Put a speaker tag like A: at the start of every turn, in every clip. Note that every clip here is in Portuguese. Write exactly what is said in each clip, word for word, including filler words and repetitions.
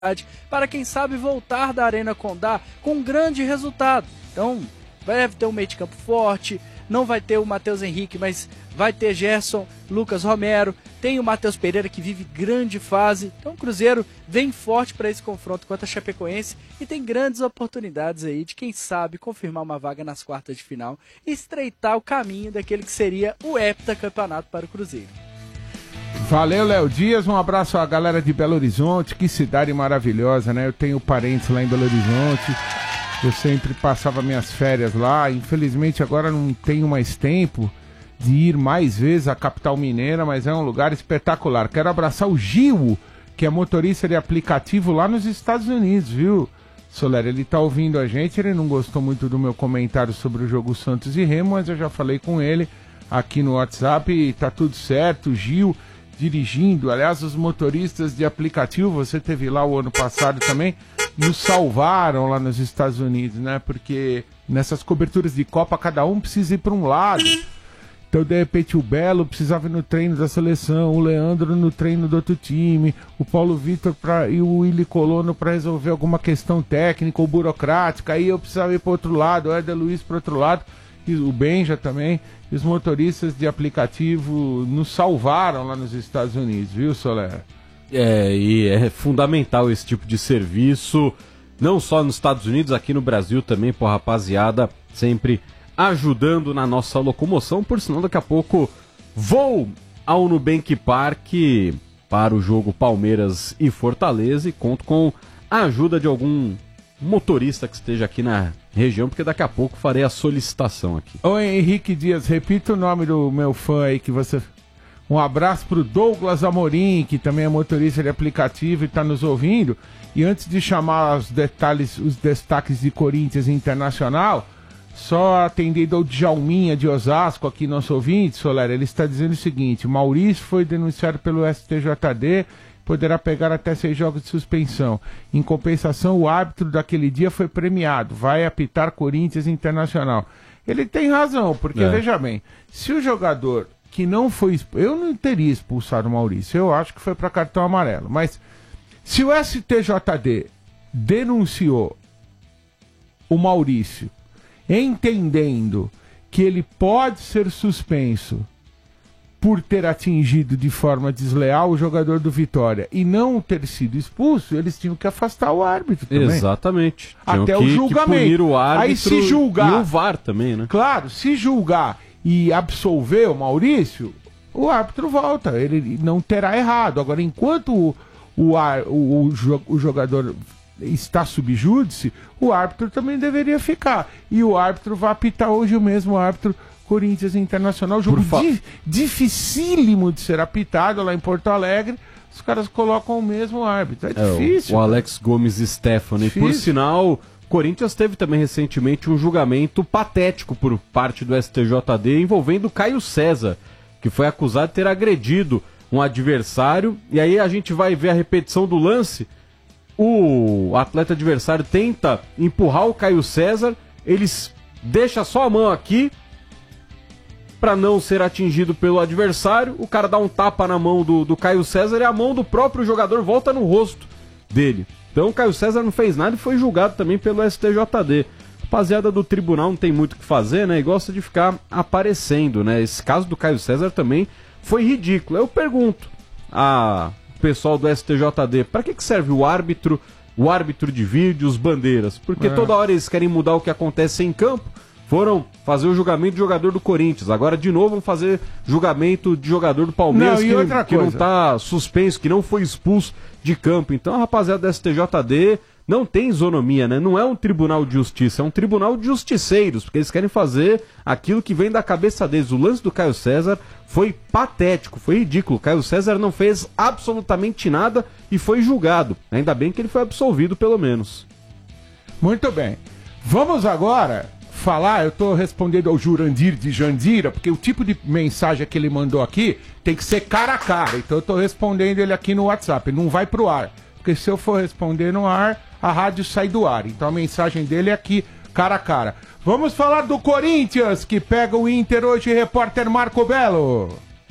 A: para quem sabe voltar da Arena Condá com um grande resultado. Então vai ter um meio de campo forte, não vai ter o Matheus Henrique, mas vai ter Gerson, Lucas Romero, tem o Matheus Pereira que vive grande fase. Então o Cruzeiro vem forte para esse confronto contra a Chapecoense e tem grandes oportunidades aí de quem sabe confirmar uma vaga nas quartas de final e estreitar o caminho daquele que seria o heptacampeonato para o Cruzeiro.
B: Valeu, Léo Dias, um abraço à galera de Belo Horizonte, que cidade maravilhosa, né? Eu tenho parentes lá em Belo Horizonte, eu sempre passava minhas férias lá, infelizmente agora não tenho mais tempo de ir mais vezes à capital mineira, mas é um lugar espetacular. Quero abraçar o Gil, que é motorista de aplicativo lá nos Estados Unidos, viu, Soler? Ele tá ouvindo a gente, ele não gostou muito do meu comentário sobre o jogo Santos e Remo, mas eu já falei com ele aqui no WhatsApp e tá tudo certo. Gil dirigindo, aliás, os motoristas de aplicativo, você teve lá o ano passado também, nos salvaram lá nos Estados Unidos, né? Porque nessas coberturas de Copa, cada um precisa ir para um lado. Então, de repente, o Belo precisava ir no treino da seleção, o Leandro no treino do outro time, o Paulo Vitor pra, e o Willy Colono para resolver alguma questão técnica ou burocrática, aí eu precisava ir para outro lado, o Éder Luiz para outro lado, e o Benja também. E os motoristas de aplicativo nos salvaram lá nos Estados Unidos, viu, Soler?
C: É, e é fundamental esse tipo de serviço, não só nos Estados Unidos, aqui no Brasil também, pô, rapaziada, sempre ajudando na nossa locomoção, por sinal daqui a pouco vou ao Nubank Park para o jogo Palmeiras e Fortaleza e conto com a ajuda de algum motorista que esteja aqui na região, porque daqui a pouco farei a solicitação aqui.
B: Ô Henrique Dias, repita o nome do meu fã aí que você... Um abraço pro Douglas Amorim, que também é motorista de aplicativo e está nos ouvindo. E antes de chamar os detalhes, os destaques de Corinthians Internacional, só atendendo ao Djalminha de Osasco, aqui nosso ouvinte, Soler, ele está dizendo o seguinte: Maurício foi denunciado pelo S T J D, poderá pegar até seis jogos de suspensão. Em compensação, o árbitro daquele dia foi premiado, vai apitar Corinthians Internacional. Ele tem razão, porque, é. veja bem, se o jogador que não foi... Eu não teria expulsado o Maurício, eu acho que foi para cartão amarelo, mas se o S T J D denunciou o Maurício, entendendo que ele pode ser suspenso por ter atingido de forma desleal o jogador do Vitória e não ter sido expulso, eles tinham que afastar o árbitro também.
C: Exatamente.
B: Até
C: tinham
B: o
C: que,
B: julgamento.
C: Que punir o árbitro.
B: Aí se julgar...
C: E o V A R também, né?
B: Claro, se julgar e absolver o Maurício, o árbitro volta, ele não terá errado. Agora, enquanto o, o, o, o, o jogador está sob júdice, o árbitro também deveria ficar. E o árbitro vai apitar hoje o mesmo árbitro Corinthians Internacional, jogo fa... di, dificílimo de ser apitado lá em Porto Alegre. Os caras colocam o mesmo árbitro. É, é difícil.
C: O, o Alex Gomes Stefani. Por sinal, Corinthians teve também recentemente um julgamento patético por parte do S T J D envolvendo Caio César, que foi acusado de ter agredido um adversário. E aí a gente vai ver a repetição do lance. O atleta adversário tenta empurrar o Caio César, eles deixam só a mão aqui para não ser atingido pelo adversário. O cara dá um tapa na mão do, do Caio César e a mão do próprio jogador volta no rosto dele. Então o Caio César não fez nada e foi julgado também pelo S T J D. Rapaziada do tribunal não tem muito o que fazer, né? E gosta de ficar aparecendo, né? Esse caso do Caio César também foi ridículo. Eu pergunto a pessoal do S T J D, para que que serve o árbitro, o árbitro de vídeo, os bandeiras? Porque é. toda hora eles querem mudar o que acontece em campo. Foram fazer o julgamento de jogador do Corinthians, agora de novo vão fazer julgamento de jogador do Palmeiras, não, que, que não está suspenso, que não foi expulso de campo. Então a rapaziada do S T J D não tem isonomia, né? Não é um tribunal de justiça, é um tribunal de justiceiros, porque eles querem fazer aquilo que vem da cabeça deles. O lance do Caio César foi patético, foi ridículo. O Caio César não fez absolutamente nada e foi julgado. Ainda bem que ele foi absolvido, pelo menos.
B: Muito bem. Vamos agora falar, eu estou respondendo ao Jurandir de Jandira, porque o tipo de mensagem que ele mandou aqui tem que ser cara a cara. Então eu estou respondendo ele aqui no WhatsApp, ele não vai pro ar. Porque se eu for responder no ar, a rádio sai do ar. Então a mensagem dele é aqui, cara a cara. Vamos falar do Corinthians, que pega o Inter hoje, repórter Marco Belo.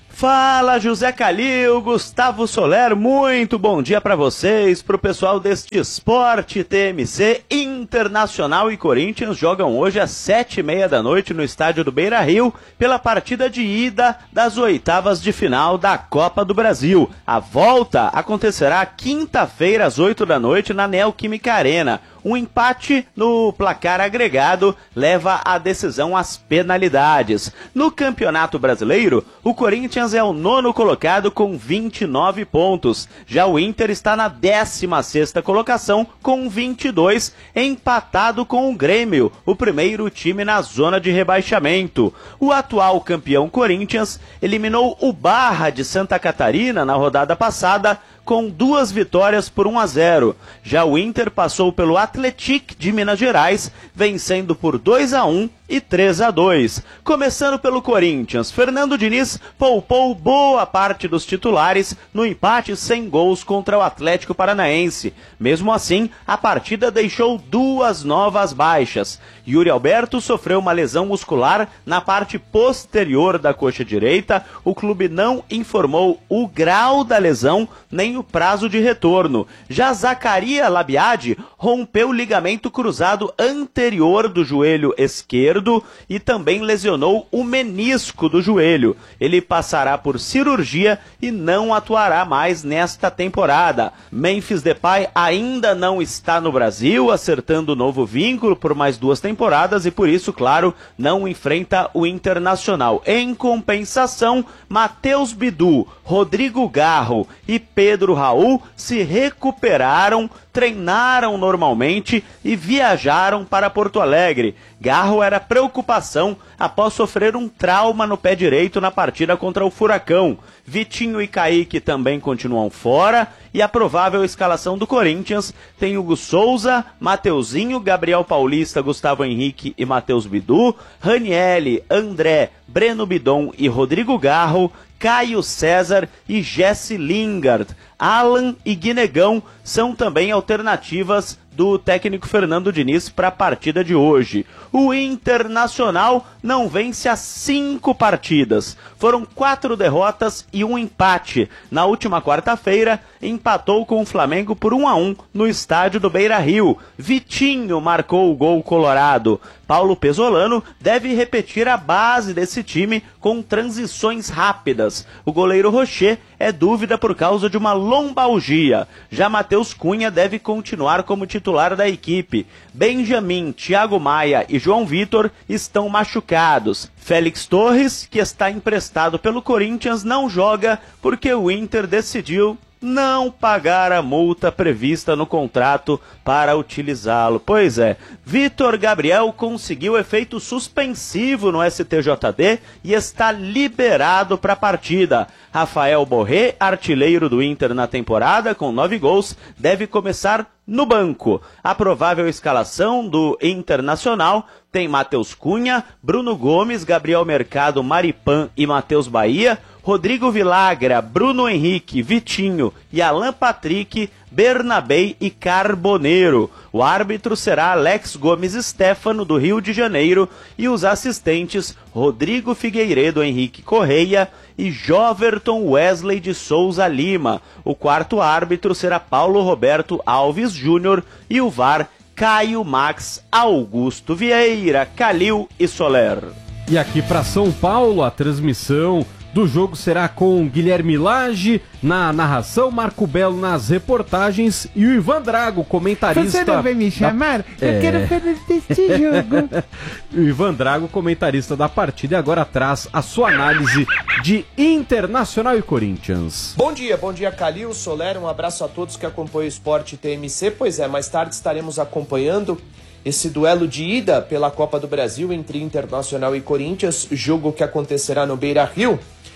D: Fala, José Calil, Gustavo Soler, muito bom dia para vocês, pro pessoal deste Esporte T M C. Internacional e Corinthians jogam hoje às sete e meia da noite no estádio do Beira-Rio pela partida de ida das oitavas de final da Copa do Brasil. A volta acontecerá quinta-feira às oito da noite na Neoquímica Arena. Um empate no placar agregado leva a decisão às penalidades. No Campeonato Brasileiro, o Corinthians é o nono colocado com vinte e nove pontos. Já o Inter está na décima sexta colocação com vinte e dois, empatado com o Grêmio, o primeiro time na zona de rebaixamento. O atual campeão Corinthians eliminou o Barra de Santa Catarina na rodada passada, com duas vitórias por um a zero. Já o Inter passou pelo Atlético de Minas Gerais, vencendo por dois a um e três a dois. Começando pelo Corinthians, Fernando Diniz poupou boa parte dos titulares no empate sem gols contra o Atlético Paranaense. Mesmo assim, a partida deixou duas novas baixas. Yuri Alberto sofreu uma lesão muscular na parte posterior da coxa direita. O clube não informou o grau da lesão nem o prazo de retorno. Já Zacaria Labiade rompeu o ligamento cruzado anterior do joelho esquerdo e também lesionou o menisco do joelho. Ele passará por cirurgia e não atuará mais nesta temporada. Memphis Depay ainda não está no Brasil, acertando novo vínculo por mais duas temporadas e por isso, claro, não enfrenta o Internacional. Em compensação, Matheus Bidu, Rodrigo Garro e Pedro Raul se recuperaram, treinaram normalmente e viajaram para Porto Alegre. Garro era preocupação após sofrer um trauma no pé direito na partida contra o Furacão. Vitinho e Kaique também continuam fora e a provável escalação do Corinthians tem Hugo Souza, Mateuzinho, Gabriel Paulista, Gustavo Henrique e Matheus Bidu, Ranielli, André, Breno Bidon e Rodrigo Garro, Caio César e Jesse Lingard. Alan e Guinegão são também alternativas do técnico Fernando Diniz para a partida de hoje. O Internacional não vence há cinco partidas. Foram quatro derrotas e um empate. Na última quarta-feira, empatou com o Flamengo por um a um no estádio do Beira-Rio. Vitinho marcou o gol colorado. Paulo Pesolano deve repetir a base desse time com transições rápidas. O goleiro Rocher é dúvida por causa de uma lombalgia. Já Matheus Cunha deve continuar como titular da equipe. Benjamin, Thiago Maia e João Vitor estão machucados. Félix Torres, que está emprestado pelo Corinthians, não joga porque o Inter decidiu não pagar a multa prevista no contrato para utilizá-lo. Pois é, Vitor Gabriel conseguiu efeito suspensivo no S T J D e está liberado para a partida. Rafael Borré, artilheiro do Inter na temporada, com nove gols, deve começar no banco. A provável escalação do Internacional tem Matheus Cunha, Bruno Gomes, Gabriel Mercado, Maripan e Matheus Bahia, Rodrigo Vilagra, Bruno Henrique, Vitinho e Alan Patrick, Bernabei e Carboneiro. O árbitro será Alex Gomes Stefano, do Rio de Janeiro, e os assistentes Rodrigo Figueiredo, Henrique Correia e Joverton Wesley de Souza Lima. O quarto árbitro será Paulo Roberto Alves Júnior e o V A R Caio Max Augusto Vieira, Calil e Soler.
C: E aqui para São Paulo, a transmissão do jogo será com Guilherme Lage na narração, Marco Belo nas reportagens e o Ivan Drago, comentarista...
B: Você não vai me chamar? Da... Eu é... quero fazer deste jogo.
C: O Ivan Drago, comentarista da partida, e agora traz a sua análise de Internacional e Corinthians.
E: Bom dia, bom dia Calil, Soler, um abraço a todos que acompanham o Esporte T M C. Pois é, mais tarde estaremos acompanhando esse duelo de ida pela Copa do Brasil entre Internacional e Corinthians, jogo que acontecerá no Beira-Rio.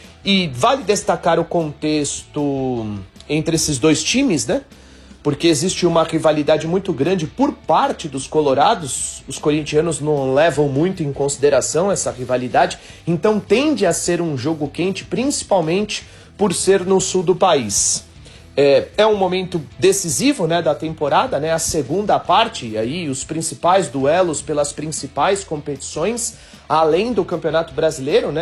E: E vale destacar o contexto entre esses dois times, né? Porque existe uma rivalidade muito grande por parte dos colorados. Os corintianos não levam muito em consideração essa rivalidade, então tende a ser um jogo quente, principalmente por ser no sul do país. É, é um momento decisivo, né, da temporada, né, a segunda parte, e aí os principais duelos pelas principais competições, além do Campeonato Brasileiro, né?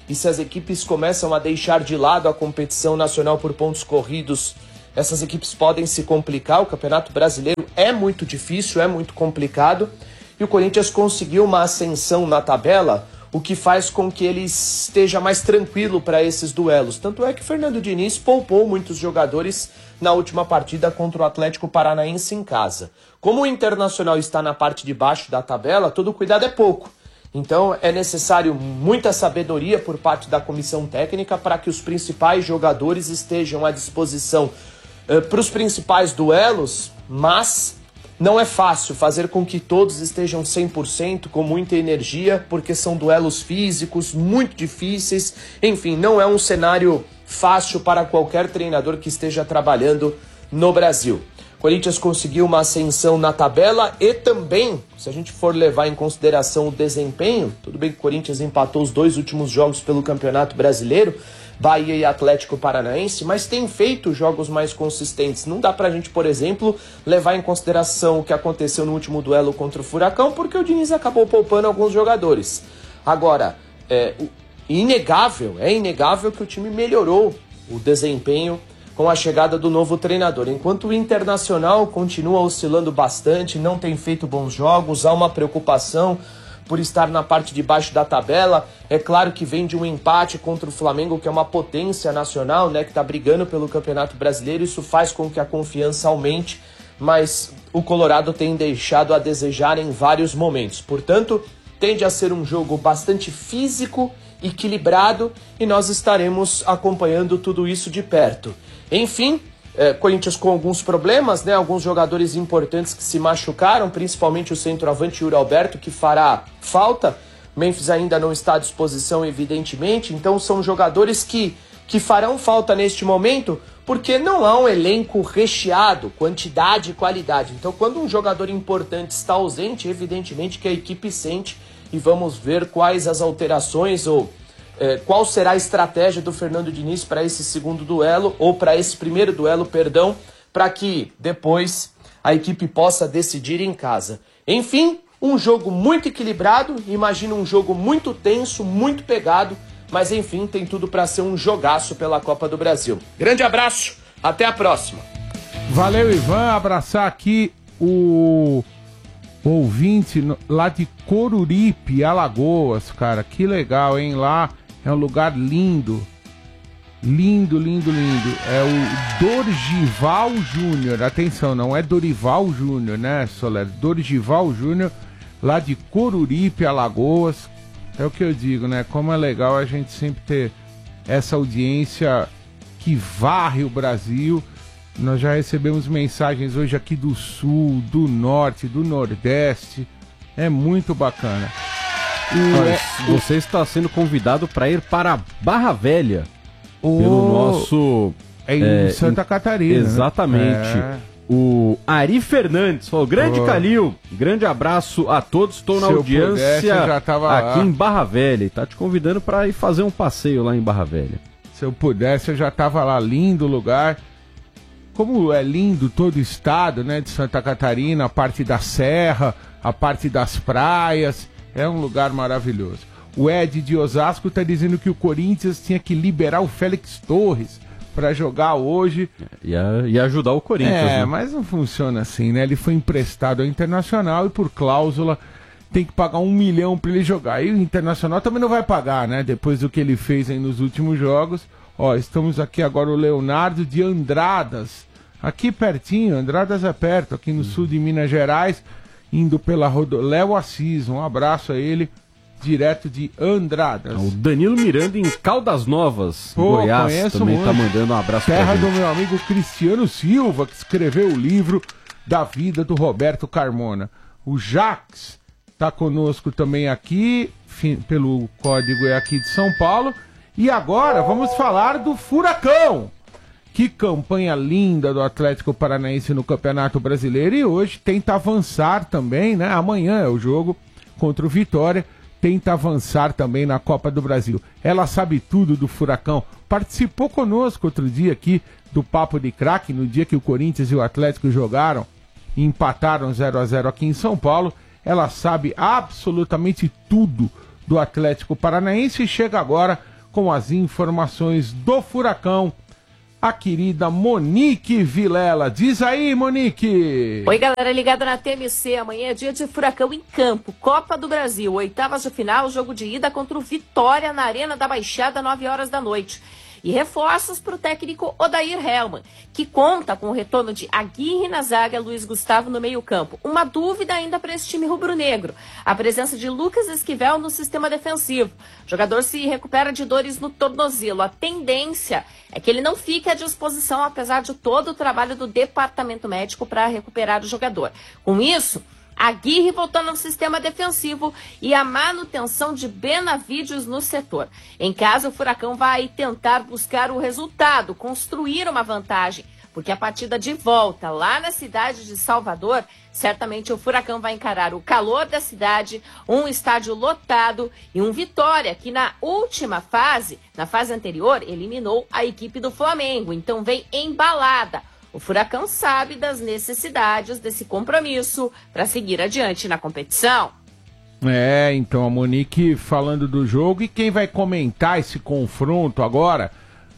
E: e se as equipes começam a deixar de lado a competição nacional por pontos corridos, essas equipes podem se complicar. O Campeonato Brasileiro é muito difícil, é muito complicado, e o Corinthians conseguiu uma ascensão na tabela, o que faz com que ele esteja mais tranquilo para esses duelos. Tanto é que Fernando Diniz poupou muitos jogadores na última partida contra o Atlético Paranaense em casa. Como o Internacional está na parte de baixo da tabela, todo cuidado é pouco. Então é necessário muita sabedoria por parte da comissão técnica para que os principais jogadores estejam à disposição uh, para os principais duelos, mas não é fácil fazer com que todos estejam cem por cento com muita energia, porque são duelos físicos muito difíceis. Enfim, não é um cenário fácil para qualquer treinador que esteja trabalhando no Brasil. O Corinthians conseguiu uma ascensão na tabela e também, se a gente for levar em consideração o desempenho, tudo bem que o Corinthians empatou os dois últimos jogos pelo Campeonato Brasileiro, Bahia e Atlético Paranaense, mas tem feito jogos mais consistentes. Não dá pra gente, por exemplo, levar em consideração o que aconteceu no último duelo contra o Furacão, porque o Diniz acabou poupando alguns jogadores. Agora, é inegável, é inegável que o time melhorou o desempenho com a chegada do novo treinador. Enquanto o Internacional continua oscilando bastante, não tem feito bons jogos, há uma preocupação por estar na parte de baixo da tabela. É claro que vem de um empate contra o Flamengo, que é uma potência nacional, né, que está brigando pelo Campeonato Brasileiro. Isso faz com que a confiança aumente, mas o Colorado tem deixado a desejar em vários momentos. Portanto, tende a ser um jogo bastante físico, equilibrado, e nós estaremos acompanhando tudo isso de perto. Enfim, É, Corinthians com alguns problemas, né? Alguns jogadores importantes que se machucaram, principalmente o centroavante Yuri Alberto, que fará falta. Memphis ainda não está à disposição, evidentemente. Então são jogadores que, que farão falta neste momento, porque não há um elenco recheado, quantidade e qualidade. Então quando um jogador importante está ausente, evidentemente que a equipe sente, e vamos ver quais as alterações ou É, qual será a estratégia do Fernando Diniz para esse segundo duelo, ou para esse primeiro duelo, perdão, para que depois a equipe possa decidir em casa. Enfim, um jogo muito equilibrado, imagino um jogo muito tenso, muito pegado, mas enfim, tem tudo para ser um jogaço pela Copa do Brasil. Grande abraço, até a próxima.
B: Valeu, Ivan, abraçar aqui o ouvinte lá de Coruripe, Alagoas, cara, que legal, hein, lá é um lugar lindo, lindo, lindo, lindo. É o Dorival Júnior, atenção, não é Dorival Júnior, né, Soler? Dorival Júnior, lá de Coruripe, Alagoas. É o que eu digo, né? Como é legal a gente sempre ter essa audiência que varre o Brasil. Nós já recebemos mensagens hoje aqui do Sul, do Norte, do Nordeste. É muito bacana.
C: Olha, é, você o... está sendo convidado para ir para Barra Velha. O... Pelo nosso...
B: É em é, Santa em... Catarina.
C: Exatamente.
B: Né? É.
C: O Ari Fernandes falou: grande oh. Calil, grande abraço a todos. Estou na
B: Se
C: audiência
B: pudesse, eu já tava
C: aqui
B: lá.
C: em Barra Velha. E tá te convidando para ir fazer um passeio lá em Barra Velha.
B: Se eu pudesse, eu já tava lá. Lindo lugar. Como é lindo todo o estado, né, de Santa Catarina, a parte da serra, a parte das praias, é um lugar maravilhoso. O Ed de Osasco está dizendo que o Corinthians tinha que liberar o Félix Torres para jogar hoje.
C: E, e ajudar o Corinthians.
B: É,
C: né?
B: Mas não funciona assim, né? Ele foi emprestado ao Internacional e por cláusula tem que pagar um milhão para ele jogar. E o Internacional também não vai pagar, né? Depois do que ele fez aí nos últimos jogos. Ó, estamos aqui agora o Leonardo de Andradas, aqui pertinho, Andradas é perto, aqui no sul de Minas Gerais, indo pela rodovia. Léo Assis, um abraço a ele, direto de Andradas.
C: O Danilo Miranda em Caldas Novas,
B: Pô,
C: Goiás, também está mandando um abraço
B: terra
C: pra gente.
B: do meu amigo Cristiano Silva, que escreveu o livro da vida do Roberto Carmona. O Jax está conosco também aqui, pelo código é aqui de São Paulo. E agora vamos falar do Furacão. Que campanha linda do Atlético Paranaense no Campeonato Brasileiro. E hoje tenta avançar também, né? Amanhã é o jogo contra o Vitória. Tenta avançar também na Copa do Brasil. Ela sabe tudo do Furacão. Participou conosco outro dia aqui do Papo de Craque, no dia que o Corinthians e o Atlético jogaram e empataram zero a zero aqui em São Paulo. Ela sabe absolutamente tudo do Atlético Paranaense e chega agora com as informações do Furacão. A querida Monique Vilela. Diz aí, Monique!
F: Oi, galera ligada na T M C. Amanhã é dia de Furacão em campo. Copa do Brasil, oitavas de final, jogo de ida contra o Vitória na Arena da Baixada, nove horas da noite. E reforços para o técnico Odair Hellmann, que conta com o retorno de Aguirre na zaga, Luiz Gustavo no meio-campo. Uma dúvida ainda para esse time rubro-negro: a presença de Lucas Esquivel no sistema defensivo. O jogador se recupera de dores no tornozelo. A tendência é que ele não fique à disposição, apesar de todo o trabalho do departamento médico para recuperar o jogador. Com isso, Aguirre voltando ao sistema defensivo e a manutenção de Benavides no setor. Em casa, o Furacão vai tentar buscar o resultado, construir uma vantagem, porque a partida de volta lá na cidade de Salvador, certamente o Furacão vai encarar o calor da cidade, um estádio lotado e um Vitória que na última fase, na fase anterior, eliminou a equipe do Flamengo, então vem embalada. O Furacão sabe das necessidades desse compromisso para seguir adiante na competição.
B: É, então a Monique falando do jogo, e quem vai comentar esse confronto agora?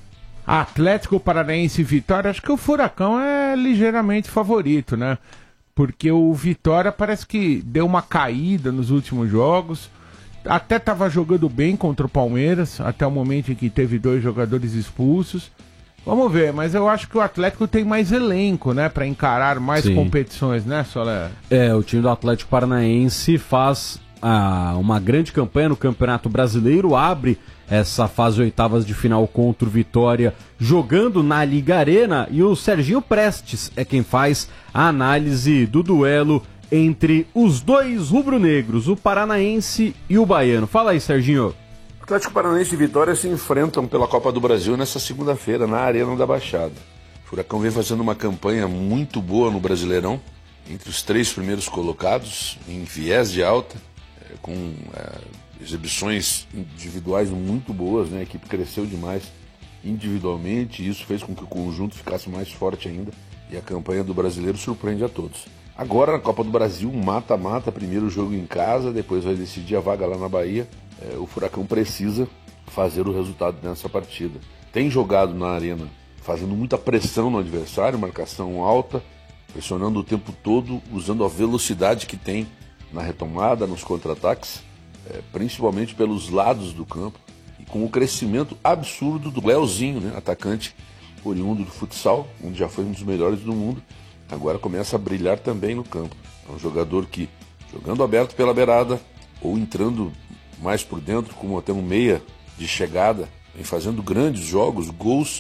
B: Atlético Paranaense e Vitória. Acho que o Furacão é ligeiramente favorito, né? Porque o Vitória parece que deu uma caída nos últimos jogos. Até estava jogando bem contra o Palmeiras, até o momento em que teve dois jogadores expulsos. Vamos ver, mas eu acho que o Atlético tem mais elenco, né, para encarar mais Sim. competições, né, Soler?
C: É, o time do Atlético Paranaense faz ah, uma grande campanha no Campeonato Brasileiro, abre essa fase oitavas de final contra o Vitória, jogando na Liga Arena, e o Serginho Prestes é quem faz a análise do duelo entre os dois rubro-negros, o paranaense e o baiano. Fala aí, Serginho.
G: Atlético Paranaense e Vitória se enfrentam pela Copa do Brasil nessa segunda-feira, na Arena da Baixada. O Furacão vem fazendo uma campanha muito boa no Brasileirão, entre os três primeiros colocados, em viés de alta, é, com é, exibições individuais muito boas, né? A equipe cresceu demais individualmente, e isso fez com que o conjunto ficasse mais forte ainda, e a campanha do brasileiro surpreende a todos. Agora, na Copa do Brasil, mata-mata, primeiro jogo em casa, depois vai decidir a vaga lá na Bahia. É, o Furacão precisa fazer o resultado nessa partida. Tem jogado na Arena, fazendo muita pressão no adversário, marcação alta, pressionando o tempo todo, usando a velocidade que tem na retomada, nos contra-ataques, é, principalmente pelos lados do campo, e com o crescimento absurdo do Leozinho, né, atacante oriundo do futsal, onde já foi um dos melhores do mundo, agora começa a brilhar também no campo. É um jogador que, jogando aberto pela beirada, ou entrando mais por dentro, como até um meia de chegada, vem fazendo grandes jogos, gols,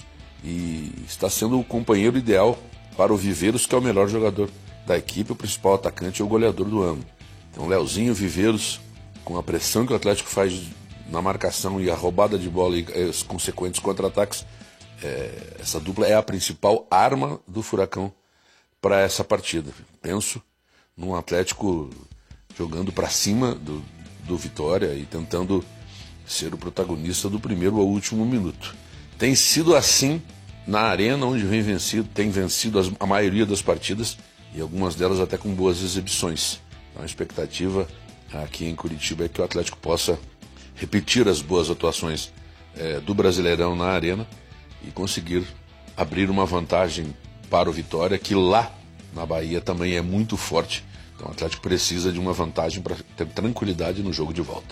G: e está sendo o companheiro ideal para o Viveiros, que é o melhor jogador da equipe, o principal atacante e o goleador do ano. Então, Leozinho, Viveiros, com a pressão que o Atlético faz na marcação e a roubada de bola e os consequentes contra-ataques, é, essa dupla é a principal arma do Furacão para essa partida. Penso num Atlético jogando para cima do do Vitória e tentando ser o protagonista do primeiro ao último minuto. Tem sido assim na Arena, onde vem vencido, tem vencido as, a maioria das partidas, e algumas delas até com boas exibições. Então a expectativa aqui em Curitiba é que o Atlético possa repetir as boas atuações é, do Brasileirão na Arena e conseguir abrir uma vantagem para o Vitória, que lá na Bahia também é muito forte. Então o Atlético precisa de uma vantagem para ter tranquilidade no jogo de volta.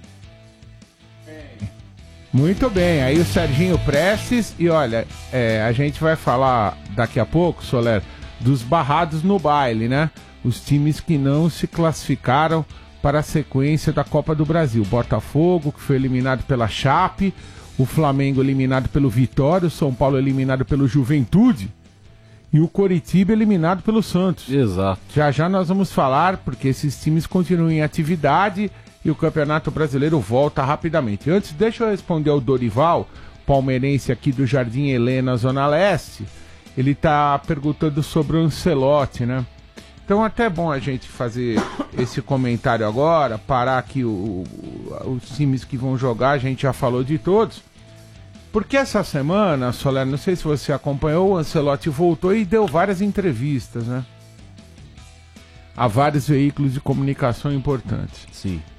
B: Muito bem, aí o Serginho Prestes, e olha, é, a gente vai falar daqui a pouco, Soler, dos barrados no baile, né? Os times que não se classificaram para a sequência da Copa do Brasil. Botafogo, que foi eliminado pela Chape, o Flamengo eliminado pelo Vitória, o São Paulo eliminado pelo Juventude, e o Coritiba eliminado pelo Santos.
C: Exato.
B: Já já nós vamos falar, porque esses times continuam em atividade e o Campeonato Brasileiro volta rapidamente. Antes, deixa eu responder ao Dorival, palmeirense aqui do Jardim Helena, Zona Leste. Ele tá perguntando sobre o Ancelotti, né? Então até é bom a gente fazer esse comentário agora, parar aqui o, o, os times que vão jogar, a gente já falou de todos. Porque essa semana, Soler, não sei se você acompanhou, o Ancelotti voltou e deu várias entrevistas, né? A vários veículos de comunicação importantes.
C: Sim.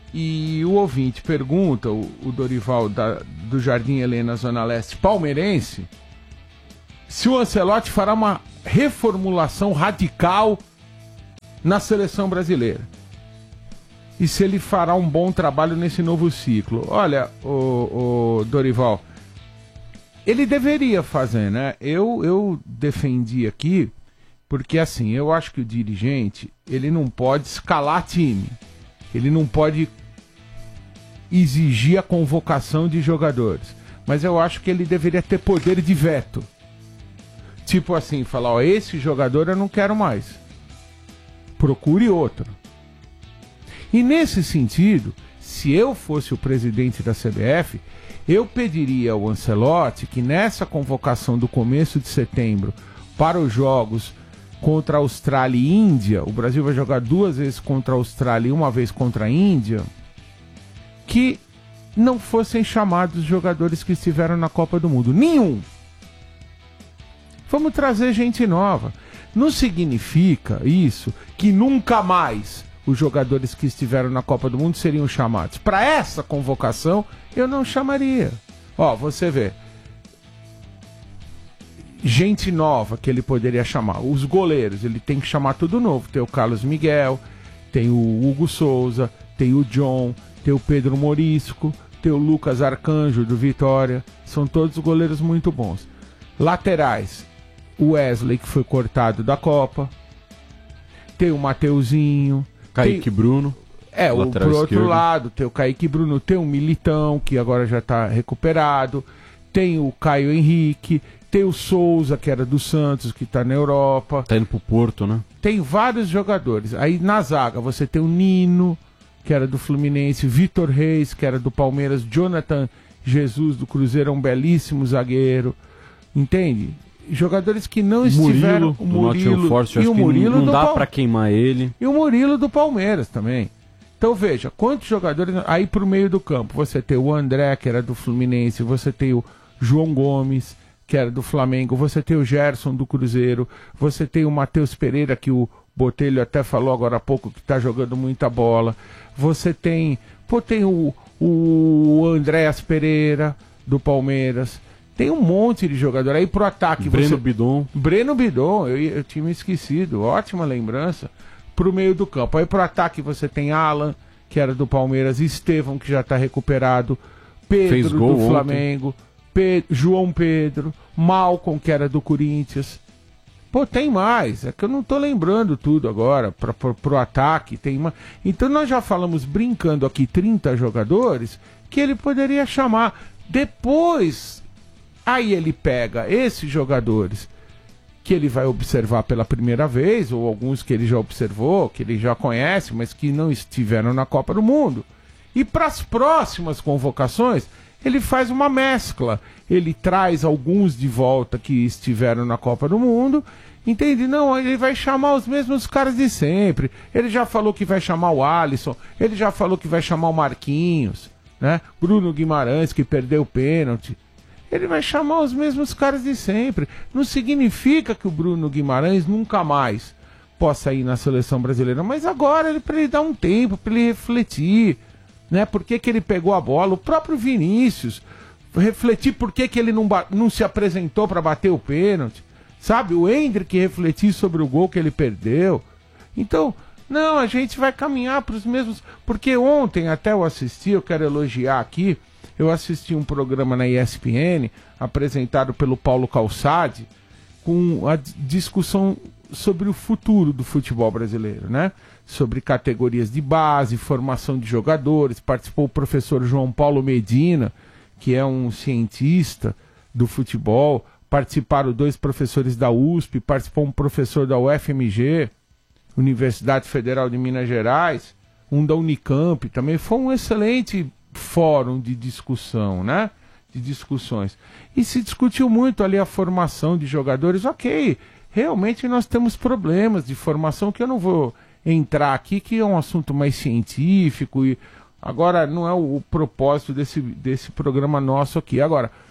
B: E o ouvinte pergunta, o, o Dorival da, do Jardim Helena, Zona Leste, palmeirense, se o Ancelotti fará uma reformulação radical na seleção brasileira. E se ele fará um bom trabalho nesse novo ciclo. Olha, o, o Dorival, ele deveria fazer, né? Eu, eu defendi aqui, porque assim, eu acho que o dirigente, ele não pode escalar time. Ele não pode exigir a convocação de jogadores. Mas eu acho que ele deveria ter poder de veto. Tipo assim, falar, ó, esse jogador eu não quero mais. Procure outro. E nesse sentido, se eu fosse o presidente da C B F, eu pediria ao Ancelotti que nessa convocação do começo de setembro para os jogos contra a Austrália e Índia, o Brasil vai jogar duas vezes contra a Austrália e uma vez contra a Índia, que não fossem chamados jogadores que estiveram na Copa do Mundo. Nenhum! Vamos trazer gente nova. Não significa isso que nunca mais os jogadores que estiveram na Copa do Mundo seriam chamados. Para essa convocação, eu não chamaria. Ó, você vê. Gente nova que ele poderia chamar. Os goleiros, ele tem que chamar tudo novo. Tem o Carlos Miguel, tem o Hugo Souza, tem o John, tem o Pedro Morisco, tem o Lucas Arcanjo do Vitória. São todos goleiros muito bons. Laterais, o Wesley, que foi cortado da Copa. Tem o Mateuzinho.
C: Kaique
B: tem...
C: Bruno.
B: É, o, pro outro esquerdo. Lado, tem o Kaique Bruno, tem o Militão, que agora já está recuperado. Tem o Caio Henrique. Tem o Souza, que era do Santos, que está na Europa.
C: Tá indo pro Porto, né?
B: Tem vários jogadores. Aí na zaga você tem o Nino, que era do Fluminense. Vitor Reis, que era do Palmeiras. Jonathan Jesus, do Cruzeiro, é um belíssimo zagueiro. Entende? Jogadores que não
C: Murilo,
B: estiveram... O Murilo,
C: Forte,
B: e o Murilo
C: não
B: do
C: dá
B: Pal...
C: pra queimar ele.
B: E o Murilo do Palmeiras também. Então veja, quantos jogadores... Aí pro meio do campo, você tem o André, que era do Fluminense. Você tem o João Gomes, que era do Flamengo. Você tem o Gerson do Cruzeiro. Você tem o Matheus Pereira, que o Botelho até falou agora há pouco, que tá jogando muita bola. Você tem... Pô, tem o, o Andréas Pereira, do Palmeiras. Tem um monte de jogador. Aí pro ataque...
C: Breno
B: você...
C: Bidon.
B: Breno Bidon, eu, eu tinha me esquecido. Ótima lembrança. Pro meio do campo. Aí pro ataque você tem Alan, que era do Palmeiras. Estevão, que já tá recuperado. Pedro,
C: Fez gol
B: do
C: ontem.
B: Flamengo. Pe... João Pedro. Malcom, que era do Corinthians. Pô, tem mais. É que eu não tô lembrando tudo agora. Pra, pro, pro ataque tem mais. Então nós já falamos, brincando aqui, trinta jogadores que ele poderia chamar. Depois... Aí ele pega esses jogadores que ele vai observar pela primeira vez, ou alguns que ele já observou, que ele já conhece, mas que não estiveram na Copa do Mundo. E para as próximas convocações, ele faz uma mescla. Ele traz alguns de volta que estiveram na Copa do Mundo. Entende? Não, ele vai chamar os mesmos caras de sempre. Ele já falou que vai chamar o Alisson, ele já falou que vai chamar o Marquinhos, né? Bruno Guimarães, que perdeu o pênalti. Ele vai chamar os mesmos caras de sempre. Não significa que o Bruno Guimarães nunca mais possa ir na seleção brasileira. Mas agora, ele, para ele dar um tempo, para ele refletir, né? Por que, que ele pegou a bola? O próprio Vinícius, refletir por que, que ele não, não se apresentou para bater o pênalti. Sabe? O Endrick refletir sobre o gol que ele perdeu. Então, não, a gente vai caminhar para os mesmos... Porque ontem, até eu assisti, eu quero elogiar aqui, eu assisti um programa na E S P N, apresentado pelo Paulo Calçade, com a discussão sobre o futuro do futebol brasileiro, né? Sobre categorias de base, formação de jogadores. Participou o professor João Paulo Medina, que é um cientista do futebol. Participaram dois professores da U S P, participou um professor da U F M G, Universidade Federal de Minas Gerais, um da Unicamp também. Foi um excelente fórum de discussão, né? De discussões. E se discutiu muito ali a formação de jogadores. Ok, realmente nós temos problemas de formação que eu não vou entrar aqui, que é um assunto mais científico e agora não é o, o propósito desse, desse programa nosso aqui. Agora,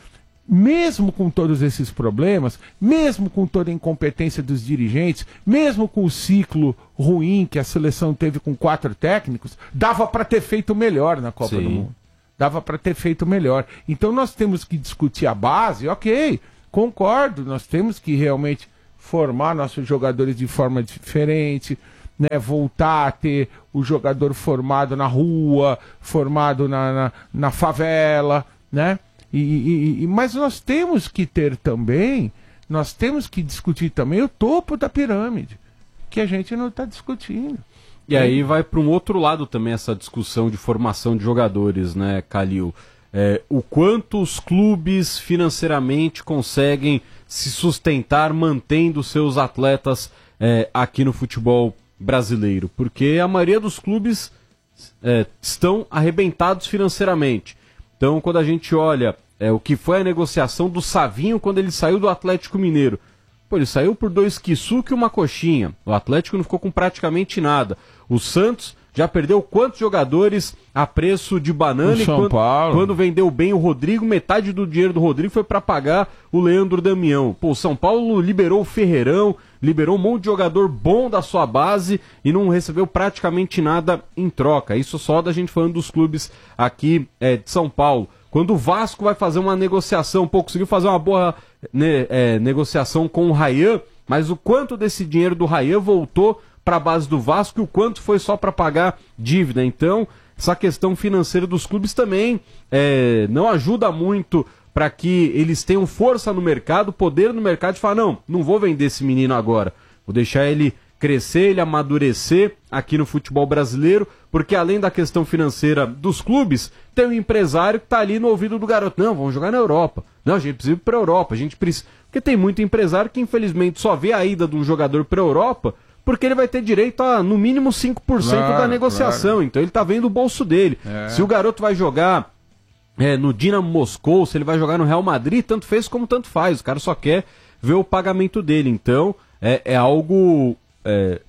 B: mesmo com todos esses problemas, mesmo com toda a incompetência dos dirigentes, mesmo com o ciclo ruim que a seleção teve com quatro técnicos, dava para ter feito melhor na Copa
C: Sim.
B: do Mundo. Dava para ter feito melhor. Então nós temos que discutir a base, ok, concordo, nós temos que realmente formar nossos jogadores de forma diferente, né, voltar a ter o jogador formado na rua, formado na, na, na favela, né? E, e, e, mas nós temos que ter também, nós temos que discutir também o topo da pirâmide, que a gente não está discutindo.
C: E aí vai para um outro lado também essa discussão de formação de jogadores, né, Calil? É, o quanto os clubes financeiramente conseguem se sustentar mantendo seus atletas é, aqui no futebol brasileiro, porque a maioria dos clubes é, estão arrebentados financeiramente. Então, quando a gente olha é, o que foi a negociação do Savinho quando ele saiu do Atlético Mineiro, pô, ele saiu por dois quiçuque e uma coxinha. O Atlético não ficou com praticamente nada. O Santos já perdeu quantos jogadores a preço de banana?
B: O São
C: quando,
B: Paulo.
C: quando vendeu bem o Rodrigo, metade do dinheiro do Rodrigo foi para pagar o Leandro Damião. Pô, o São Paulo liberou o Ferreirão, liberou um monte de jogador bom da sua base e não recebeu praticamente nada em troca. Isso só da gente falando dos clubes aqui é, de São Paulo. Quando o Vasco vai fazer uma negociação, pô, conseguiu fazer uma boa né, é, negociação com o Rayhan, mas o quanto desse dinheiro do Rayhan voltou para a base do Vasco e o quanto foi só para pagar dívida. Então, essa questão financeira dos clubes também é, não ajuda muito para que eles tenham força no mercado, poder no mercado de falar, não, não vou vender esse menino agora, vou deixar ele crescer, ele amadurecer aqui no futebol brasileiro, porque além da questão financeira dos clubes, tem um empresário que está ali no ouvido do garoto, não, vamos jogar na Europa, não, a gente precisa ir para a Europa, a gente precisa... Porque tem muito empresário que infelizmente só vê a ida de um jogador para a Europa porque ele vai ter direito a, no mínimo, cinco por cento
B: claro,
C: da negociação. Claro. Então ele tá vendo o bolso dele. É. Se o garoto vai jogar é, no Dinamo Moscou, se ele vai jogar no Real Madrid, tanto fez como tanto faz. O cara só quer ver o pagamento dele. Então é, é algo é,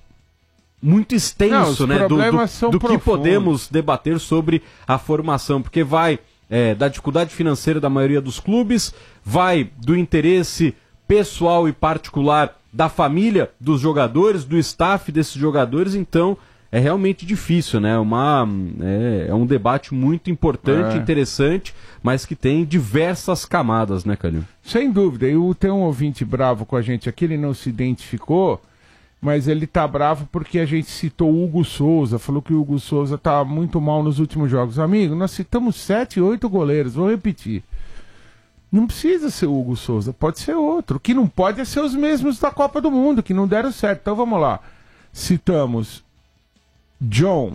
C: muito extenso, Não, né? Do, do, do que podemos debater sobre a formação. Porque vai é, da dificuldade financeira da maioria dos clubes, vai do interesse pessoal e particular da família dos jogadores, do staff desses jogadores, então é realmente difícil, né? Uma, é, é um debate muito importante, é. interessante, mas que tem diversas camadas, né, Calil?
B: Sem dúvida, e tem um ouvinte bravo com a gente aqui, ele não se identificou, mas ele tá bravo porque a gente citou o Hugo Souza, falou que o Hugo Souza tá muito mal nos últimos jogos. Amigo, nós citamos sete, oito goleiros, vou repetir. Não precisa ser o Hugo Souza, pode ser outro. O que não pode é ser os mesmos da Copa do Mundo, que não deram certo. Então vamos lá. Citamos John,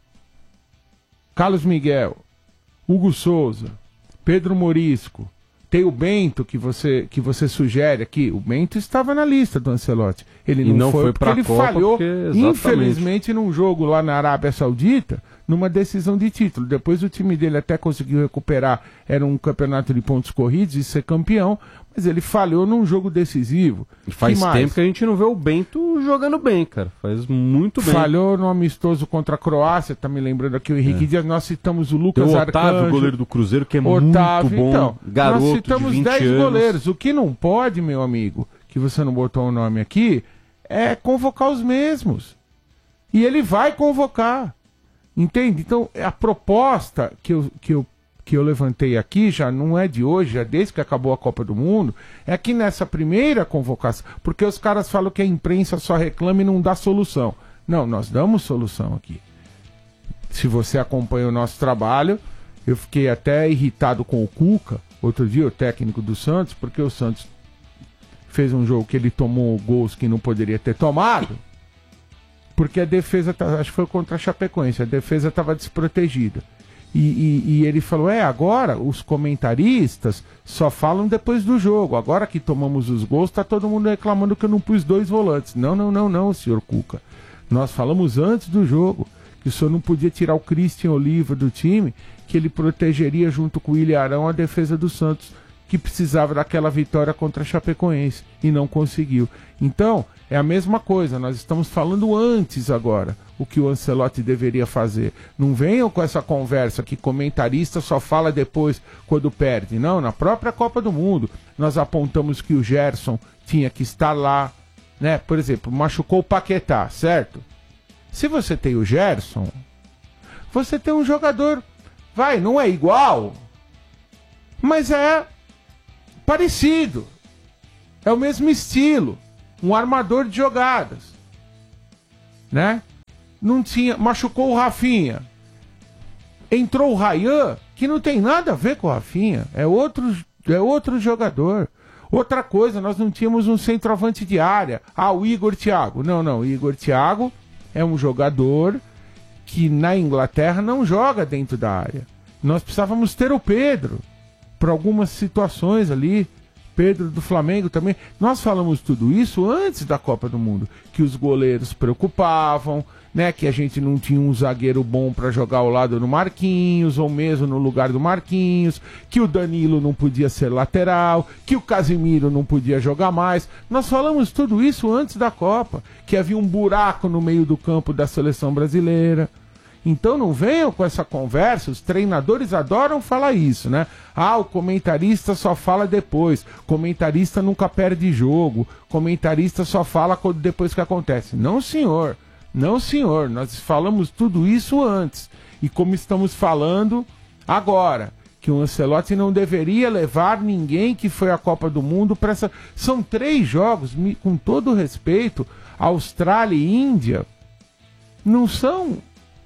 B: Carlos Miguel, Hugo Souza, Pedro Morisco. Tem o Bento que você, que você sugere aqui. O Bento estava na lista do Ancelotti. Ele não, não foi, foi porque ele Copa falhou, porque, infelizmente, num jogo lá na Arábia Saudita, numa decisão de título. Depois o time dele até conseguiu recuperar, era um campeonato de pontos corridos e ser campeão, mas ele falhou num jogo decisivo.
C: E faz que tempo que a gente não vê o Bento jogando bem, cara. Faz muito bem.
B: Falhou no amistoso contra a Croácia, tá me lembrando aqui o Henrique é. Dias. Nós citamos o Lucas
C: Tem o
B: Arcanjo.
C: Otávio, goleiro do Cruzeiro, que é
B: Otávio,
C: muito bom.
B: Então,
C: garoto
B: nós citamos
C: de vinte
B: dez
C: anos.
B: goleiros. O que não pode, meu amigo, que você não botou o nome aqui, é convocar os mesmos. E ele vai convocar. Entende? Então, a proposta que eu, que, eu, que eu levantei aqui já não é de hoje, já desde que acabou a Copa do Mundo, é que nessa primeira convocação, porque os caras falam que a imprensa só reclama e não dá solução. Não, nós damos solução aqui. Se você acompanha o nosso trabalho, eu fiquei até irritado com o Cuca, outro dia, o técnico do Santos, porque o Santos fez um jogo que ele tomou gols que não poderia ter tomado, porque a defesa, acho que foi contra a Chapecoense, a defesa estava desprotegida. E, e, e ele falou, é, agora os comentaristas só falam depois do jogo. Agora que tomamos os gols, está todo mundo reclamando que eu não pus dois volantes. Não, não, não, não, senhor Cuca. Nós falamos antes do jogo que o senhor não podia tirar o Christian Oliva do time, que ele protegeria junto com o Willian Arão a defesa do Santos, que precisava daquela vitória contra a Chapecoense e não conseguiu. Então, É a mesma coisa, nós estamos falando antes agora o que o Ancelotti deveria fazer. Não venham com essa conversa que comentarista só fala depois quando perde. Não, na própria Copa do Mundo nós apontamos que o Gerson tinha que estar lá, né? Por exemplo, machucou o Paquetá, certo? Se você tem o Gerson, você tem um jogador, vai, não é igual, mas é parecido. É o mesmo estilo. Um armador de jogadas. Né? Não tinha... Machucou o Rafinha. Entrou o Ryan, que não tem nada a ver com o Rafinha. É outro, é outro jogador. Outra coisa, nós não tínhamos um centroavante de área. Ah, o Igor Thiago. Não, não. O Igor Thiago é um jogador que na Inglaterra não joga dentro da área. Nós precisávamos ter o Pedro para algumas situações ali. Pedro do Flamengo também. Nós falamos tudo isso antes da Copa do Mundo, que os goleiros preocupavam, né, que a gente não tinha um zagueiro bom para jogar ao lado do Marquinhos, ou mesmo no lugar do Marquinhos, que o Danilo não podia ser lateral, que o Casimiro não podia jogar mais. Nós falamos tudo isso antes da Copa, que havia um buraco no meio do campo da seleção brasileira. Então não venham com essa conversa, os treinadores adoram falar isso, né? Ah, o comentarista só fala depois, comentarista nunca perde jogo, comentarista só fala quando, depois que acontece. Não, senhor, não, senhor, nós falamos tudo isso antes. E como estamos falando agora, que o Ancelotti não deveria levar ninguém que foi à Copa do Mundo para essa... São três jogos, com todo respeito, Austrália e Índia, não são...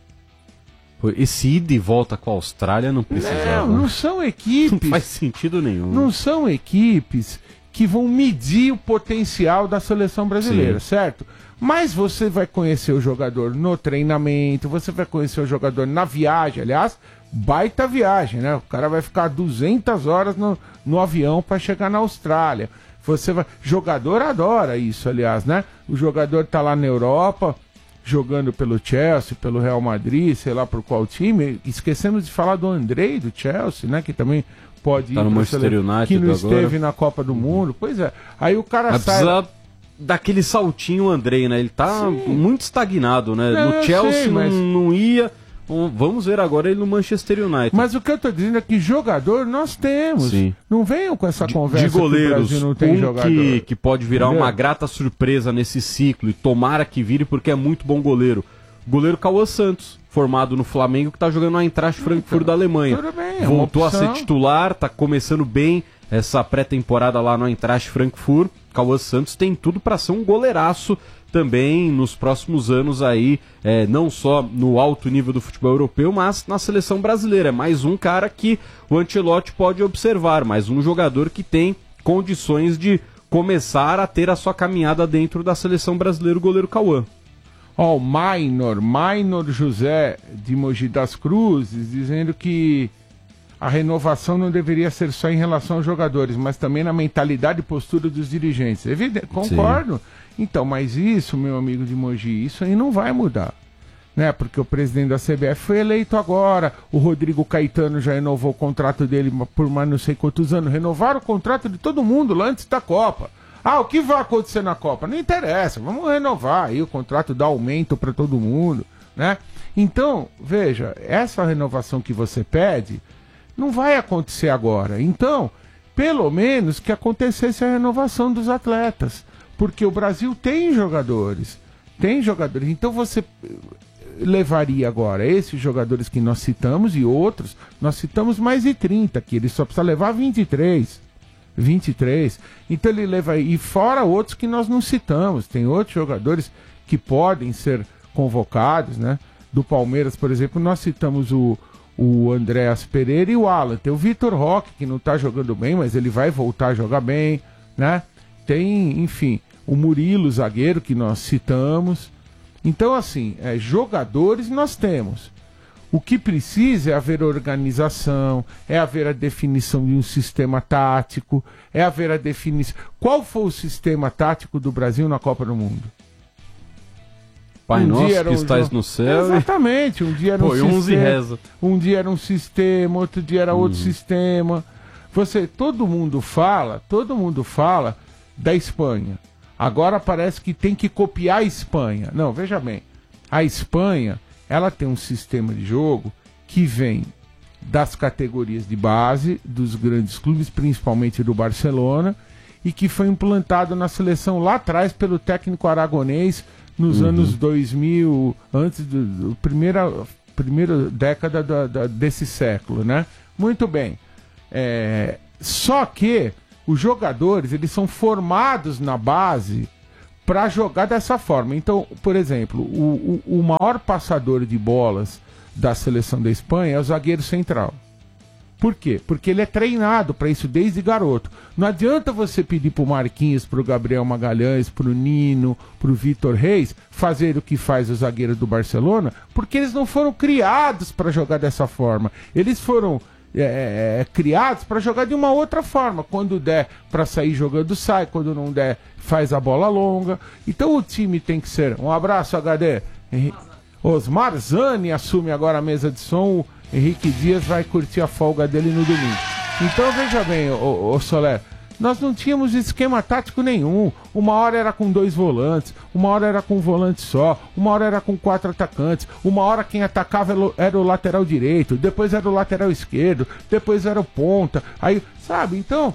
C: Esse ida e volta com a Austrália não precisava.
B: Não, não são equipes...
C: Não faz sentido nenhum.
B: Não são equipes que vão medir o potencial da seleção brasileira, Sim. certo? Mas você vai conhecer o jogador no treinamento, você vai conhecer o jogador na viagem. Aliás, baita viagem, né? O cara vai ficar duzentas horas no, no avião para chegar na Austrália. Você vai... Jogador adora isso, aliás, né? O jogador tá lá na Europa... jogando pelo Chelsea, pelo Real Madrid, sei lá por qual time. Esquecemos de falar do Andrei, do Chelsea, né? Que também pode
C: tá
B: ir
C: no Manchester
B: sele...
C: United
B: que não
C: agora.
B: Esteve na Copa do Mundo. Pois é. Aí o cara
C: Mas
B: sai...
C: precisa daquele saltinho, Andrei, né? Ele tá Sim. muito estagnado, né?
B: Não,
C: no Chelsea
B: sei, mas...
C: não, não ia... Vamos ver agora ele no Manchester United.
B: Mas o que eu tô dizendo é que jogador nós temos.
C: Sim.
B: Não venham com essa
C: de,
B: conversa
C: de goleiros,
B: que o Brasil não tem
C: um
B: jogador.
C: Que, que pode virar
B: Entendeu?
C: Uma grata surpresa nesse ciclo, e tomara que vire porque é muito bom goleiro. Goleiro Cauã Santos, formado no Flamengo, que tá jogando no Eintracht Frankfurt da Alemanha.
B: Tudo bem, é
C: Voltou a
B: opção.
C: ser titular, tá começando bem essa pré-temporada lá no Eintracht Frankfurt. Cauã Santos tem tudo para ser um goleiraço também nos próximos anos aí, é, não só no alto nível do futebol europeu, mas na seleção brasileira. É mais um cara que o Ancelotti pode observar, mais um jogador que tem condições de começar a ter a sua caminhada dentro da seleção brasileira, o goleiro Cauã.
B: Ó, o Minor, Minor José de Mogi das Cruzes, dizendo que a renovação não deveria ser só em relação aos jogadores, mas também na mentalidade e postura dos dirigentes. Evidente, concordo. Sim. Então, mas isso, meu amigo de Mogi, isso aí não vai mudar. Né? Porque o presidente da C B F foi eleito agora, o Rodrigo Caetano já renovou o contrato dele por mais não sei quantos anos. Renovaram o contrato de todo mundo lá antes da Copa. Ah, o que vai acontecer na Copa? Não interessa, vamos renovar aí, o contrato dá aumento para todo mundo, né? Então, veja, essa renovação que você pede não vai acontecer agora. Então, pelo menos que acontecesse a renovação dos atletas, porque o Brasil tem jogadores, tem jogadores. Então você levaria agora esses jogadores que nós citamos e outros, nós citamos mais de trinta, que ele só precisa levar vinte e três. vinte e três. Então ele leva aí, e fora outros que nós não citamos, tem outros jogadores que podem ser convocados, né? Do Palmeiras, por exemplo, nós citamos o, o Andréas Pereira e o Alan. Tem o Vitor Roque, que não está jogando bem, mas ele vai voltar a jogar bem, né? Tem, enfim, o Murilo, zagueiro, que nós citamos. Então, assim, é, jogadores nós temos. O que precisa é haver organização, é haver a definição de um sistema tático, é haver a definição... Qual foi o sistema tático do Brasil na Copa do Mundo?
C: Pai
B: um
C: nosso
B: dia era
C: que
B: um
C: estás
B: jogo...
C: no céu.
B: Exatamente, um dia era um
C: Põe
B: sistema,
C: uns e reza.
B: um dia era um sistema, outro dia era outro
C: hum.
B: sistema. Você, todo mundo fala, todo mundo fala da Espanha. Agora parece que tem que copiar a Espanha. Não, veja bem, a Espanha, ela tem um sistema de jogo que vem das categorias de base, dos grandes clubes, principalmente do Barcelona, e que foi implantado na seleção lá atrás pelo técnico aragonês nos uhum. anos dois mil, antes da do, do primeira, primeira década da, da, desse século, né? Muito bem. É, só que os jogadores, eles são formados na base para jogar dessa forma. Então, por exemplo, o, o, o maior passador de bolas da seleção da Espanha é o zagueiro central. Por quê? Porque ele é treinado para isso desde garoto. Não adianta você pedir pro Marquinhos, pro Gabriel Magalhães, pro Nino, pro Vitor Reis fazer o que faz o zagueiro do Barcelona, porque eles não foram criados para jogar dessa forma. Eles foram é, é, criados para jogar de uma outra forma. Quando der para sair jogando, sai. Quando não der, faz a bola longa. Então o time tem que ser... Um abraço, H D. Osmar Zani assume agora a mesa de som. Henrique Dias vai curtir a folga dele no domingo. Então veja bem, ô, ô Soler, nós não tínhamos esquema tático nenhum. Uma hora era com dois volantes, uma hora era com um volante só, uma hora era com quatro atacantes, uma hora quem atacava era o lateral direito, depois era o lateral esquerdo, depois era o ponta. Aí, sabe, então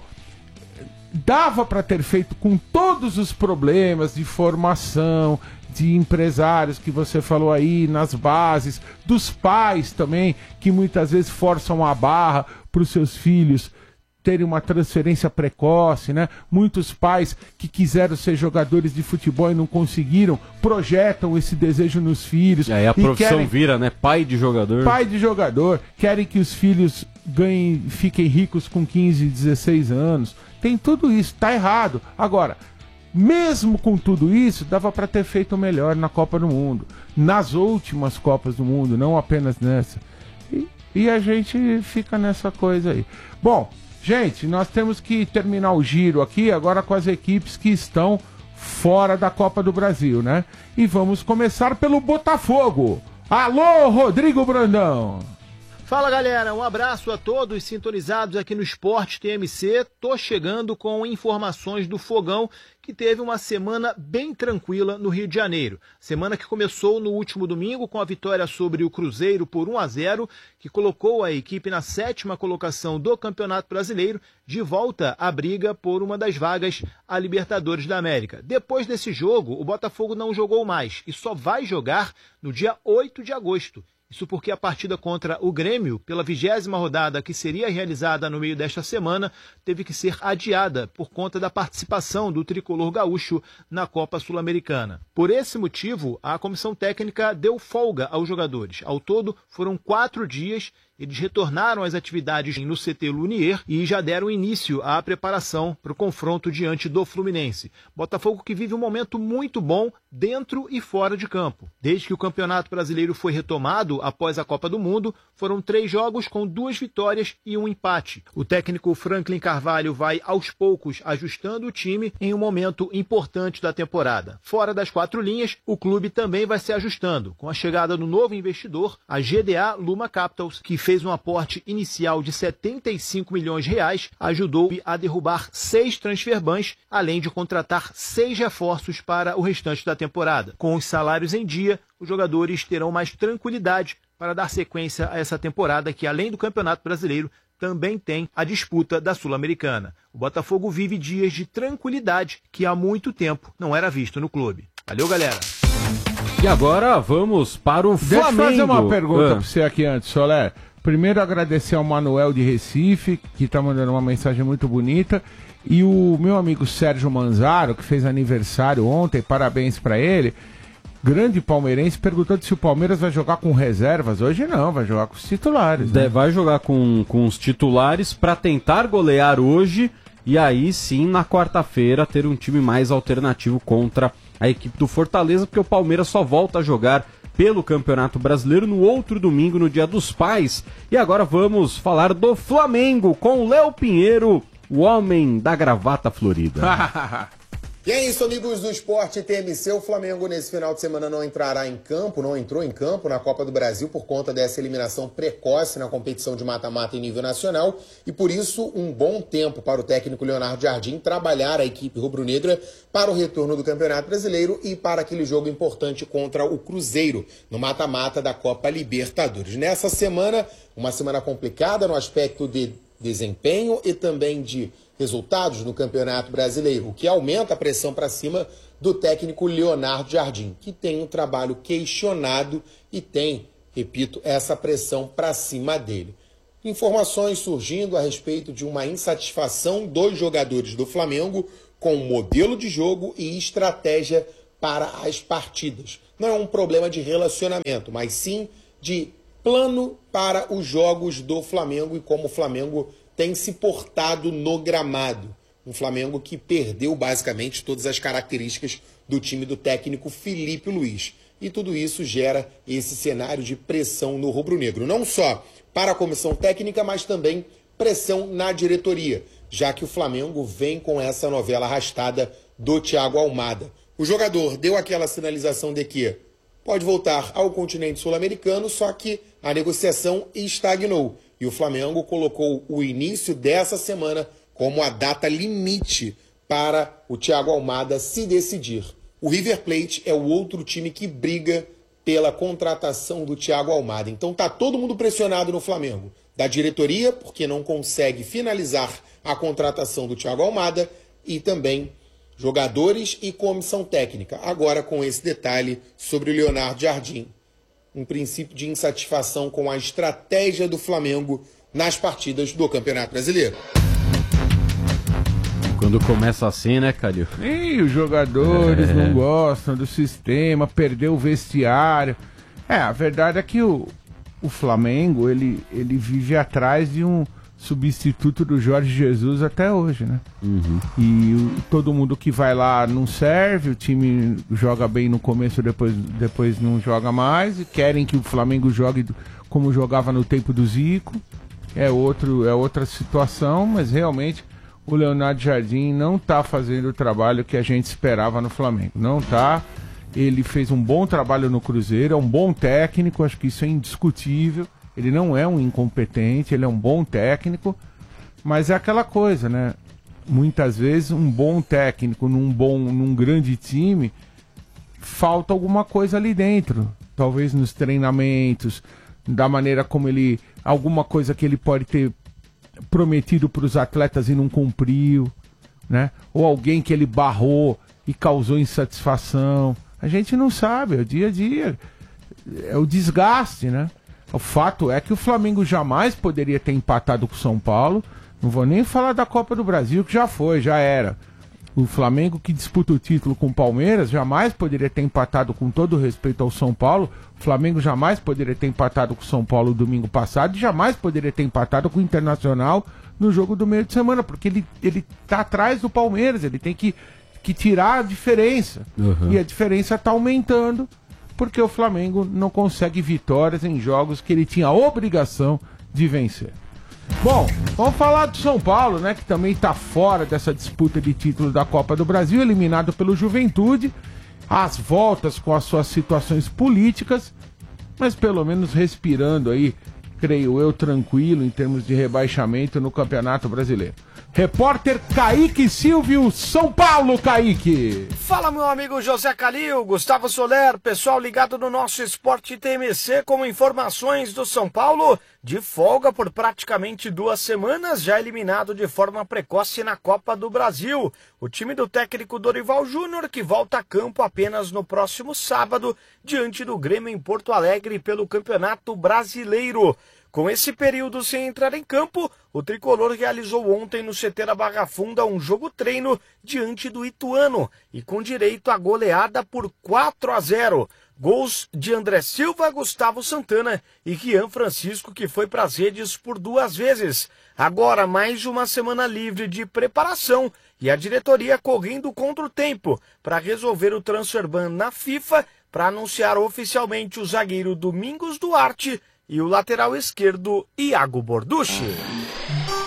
B: dava para ter feito com todos os problemas de formação, de empresários que você falou aí, nas bases, dos pais também, que muitas vezes forçam a barra para os seus filhos terem uma transferência precoce, né? Muitos pais que quiseram ser jogadores de futebol e não conseguiram, projetam esse desejo nos filhos.
C: E aí a profissão querem... vira, né? Pai de jogador.
B: Pai de jogador. Querem que os filhos ganhem, fiquem ricos com quinze, dezesseis anos. Tem tudo isso, tá errado. Agora, mesmo com tudo isso, dava para ter feito melhor na Copa do Mundo, nas últimas Copas do Mundo, não apenas nessa. E, e a gente fica nessa coisa aí. Bom, gente, nós temos que terminar o giro aqui agora com as equipes que estão fora da Copa do Brasil, né? E vamos começar pelo Botafogo. Alô, Rodrigo Brandão!
H: Fala galera, um abraço a todos sintonizados aqui no Esporte T M C. Tô chegando com informações do Fogão, que teve uma semana bem tranquila no Rio de Janeiro. Semana que começou no último domingo com a vitória sobre o Cruzeiro por um a zero, que colocou a equipe na sétima colocação do Campeonato Brasileiro, de volta à briga por uma das vagas à Libertadores da América. Depois desse jogo, o Botafogo não jogou mais e só vai jogar no dia oito de agosto. Isso porque a partida contra o Grêmio, pela vigésima rodada que seria realizada no meio desta semana, teve que ser adiada por conta da participação do tricolor gaúcho na Copa Sul-Americana. Por esse motivo, a comissão técnica deu folga aos jogadores. Ao todo, foram quatro dias. Eles retornaram às atividades no C T Lunier e já deram início à preparação para o confronto diante do Fluminense. Botafogo que vive um momento muito bom dentro e fora de campo. Desde que o Campeonato Brasileiro foi retomado após a Copa do Mundo, foram três jogos com duas vitórias e um empate. O técnico Franklin Carvalho vai aos poucos ajustando o time em um momento importante da temporada. Fora das quatro linhas, o clube também vai se ajustando, com a chegada do novo investidor, a G D A Luma Capitals, que fez fez um aporte inicial de setenta e cinco milhões de reais, ajudou a derrubar seis transfer bans, além de contratar seis reforços para o restante da temporada. Com os salários em dia, os jogadores terão mais tranquilidade para dar sequência a essa temporada que, além do Campeonato Brasileiro, também tem a disputa da Sul-Americana. O Botafogo vive dias de tranquilidade que há muito tempo não era visto no clube. Valeu, galera!
C: E agora vamos para o Flamengo.
B: Deixa eu fazer uma pergunta
C: ah.
B: para você aqui antes, Soler. Primeiro agradecer ao Manuel de Recife, que está mandando uma mensagem muito bonita, e o meu amigo Sérgio Manzaro, que fez aniversário ontem, parabéns para ele, grande palmeirense, perguntando se o Palmeiras vai jogar com reservas. Hoje não, vai jogar com os titulares. Né?
C: Vai jogar com, com os titulares para tentar golear hoje, e aí sim, na quarta-feira, ter um time mais alternativo contra a equipe do Fortaleza, porque o Palmeiras só volta a jogar pelo Campeonato Brasileiro no outro domingo, no Dia dos Pais. E agora vamos falar do Flamengo com o Léo Pinheiro, o homem da gravata florida.
I: E é isso, amigos do Esporte T M C. O Flamengo nesse final de semana não entrará em campo, não entrou em campo na Copa do Brasil por conta dessa eliminação precoce na competição de mata-mata em nível nacional e por isso um bom tempo para o técnico Leonardo Jardim trabalhar a equipe rubro-negra para o retorno do Campeonato Brasileiro e para aquele jogo importante contra o Cruzeiro no mata-mata da Copa Libertadores. Nessa semana, uma semana complicada no aspecto de desempenho e também de resultados no Campeonato Brasileiro, o que aumenta a pressão para cima do técnico Leonardo Jardim, que tem um trabalho questionado e tem, repito, essa pressão para cima dele. Informações surgindo a respeito de uma insatisfação dos jogadores do Flamengo com o modelo de jogo e estratégia para as partidas. Não é um problema de relacionamento, mas sim de plano para os jogos do Flamengo e como o Flamengo tem se portado no gramado. Um Flamengo que perdeu basicamente todas as características do time do técnico Felipe Luiz. E tudo isso gera esse cenário de pressão no rubro-negro. Não só para a comissão técnica, mas também pressão na diretoria, já que o Flamengo vem com essa novela arrastada do Thiago Almada. O jogador deu aquela sinalização de que pode voltar ao continente sul-americano, só que a negociação estagnou. E o Flamengo colocou o início dessa semana como a data limite para o Thiago Almada se decidir. O River Plate é o outro time que briga pela contratação do Thiago Almada. Então tá todo mundo pressionado no Flamengo. Da diretoria, porque não consegue finalizar a contratação do Thiago Almada, e também jogadores e comissão técnica. Agora com esse detalhe sobre o Leonardo Jardim. Um princípio de insatisfação com a estratégia do Flamengo nas partidas do Campeonato Brasileiro.
C: Quando começa assim, né, Calil?
B: E os jogadores é. não gostam do sistema, perdeu o vestiário. É, a verdade é que o, o Flamengo, ele, ele vive atrás de um substituto do Jorge Jesus até hoje, né?
C: Uhum.
B: E o, todo mundo que vai lá não serve, o time joga bem no começo, depois, depois não joga mais, e querem que o Flamengo jogue como jogava no tempo do Zico. É, outro, é outra situação, mas realmente o Leonardo Jardim não está fazendo o trabalho que a gente esperava no Flamengo. Não está. Ele fez um bom trabalho no Cruzeiro, é um bom técnico, acho que isso é indiscutível. Ele não é um incompetente, ele é um bom técnico, mas é aquela coisa, né? Muitas vezes um bom técnico num bom, num grande time, falta alguma coisa ali dentro. Talvez nos treinamentos, da maneira como ele... Alguma coisa que ele pode ter prometido para os atletas e não cumpriu, né? Ou alguém que ele barrou e causou insatisfação. A gente não sabe, é o dia a dia. É o desgaste, né? O fato é que o Flamengo jamais poderia ter empatado com o São Paulo. Não vou nem falar da Copa do Brasil, que já foi, já era. O Flamengo que disputa o título com o Palmeiras jamais poderia ter empatado, com todo respeito ao São Paulo. O Flamengo jamais poderia ter empatado com o São Paulo domingo passado e jamais poderia ter empatado com o Internacional no jogo do meio de semana, porque ele, ele tá atrás do Palmeiras, ele tem que, que tirar a diferença. Uhum. E a diferença tá aumentando, porque o Flamengo não consegue vitórias em jogos que ele tinha a obrigação de vencer. Bom, vamos falar do São Paulo, né, que também está fora dessa disputa de título da Copa do Brasil, eliminado pelo Juventude, às voltas com as suas situações políticas, mas pelo menos respirando aí, creio eu, tranquilo em termos de rebaixamento no Campeonato Brasileiro. Repórter Kaique Silvio, São Paulo, Kaique!
J: Fala, meu amigo José Calil, Gustavo Soler, pessoal ligado no nosso Esporte T M C com informações do São Paulo, de folga por praticamente duas semanas, já eliminado de forma precoce na Copa do Brasil. O time do técnico Dorival Júnior, que volta a campo apenas no próximo sábado, diante do Grêmio em Porto Alegre pelo Campeonato Brasileiro. Com esse período sem entrar em campo, o tricolor realizou ontem no C T da Barra Funda um jogo-treino diante do Ituano e com direito à goleada por quatro a zero. Gols de André Silva, Gustavo Santana e Rian Francisco, que foi para as redes por duas vezes. Agora mais uma semana livre de preparação e a diretoria correndo contra o tempo para resolver o transfer ban na FIFA para anunciar oficialmente o zagueiro Domingos Duarte e o lateral esquerdo, Iago Borducci.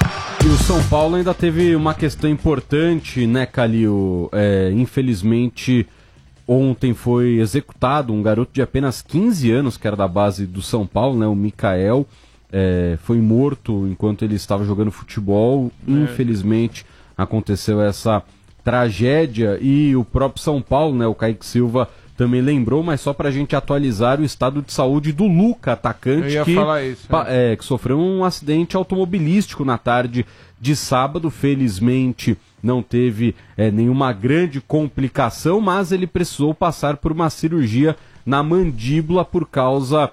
C: E o São Paulo ainda teve uma questão importante, né, Calil? É, infelizmente, ontem foi executado um garoto de apenas quinze anos, que era da base do São Paulo, né, o Mikael. É, foi morto enquanto ele estava jogando futebol. É. Infelizmente, aconteceu essa tragédia e o próprio São Paulo, né, o Kaique Silva, também lembrou, mas só pra gente atualizar o estado de saúde do Luca, atacante,
B: Eu ia
C: que,
B: falar isso,
C: é. É, que sofreu um acidente automobilístico na tarde de sábado. Felizmente não teve é, nenhuma grande complicação, mas ele precisou passar por uma cirurgia na mandíbula por causa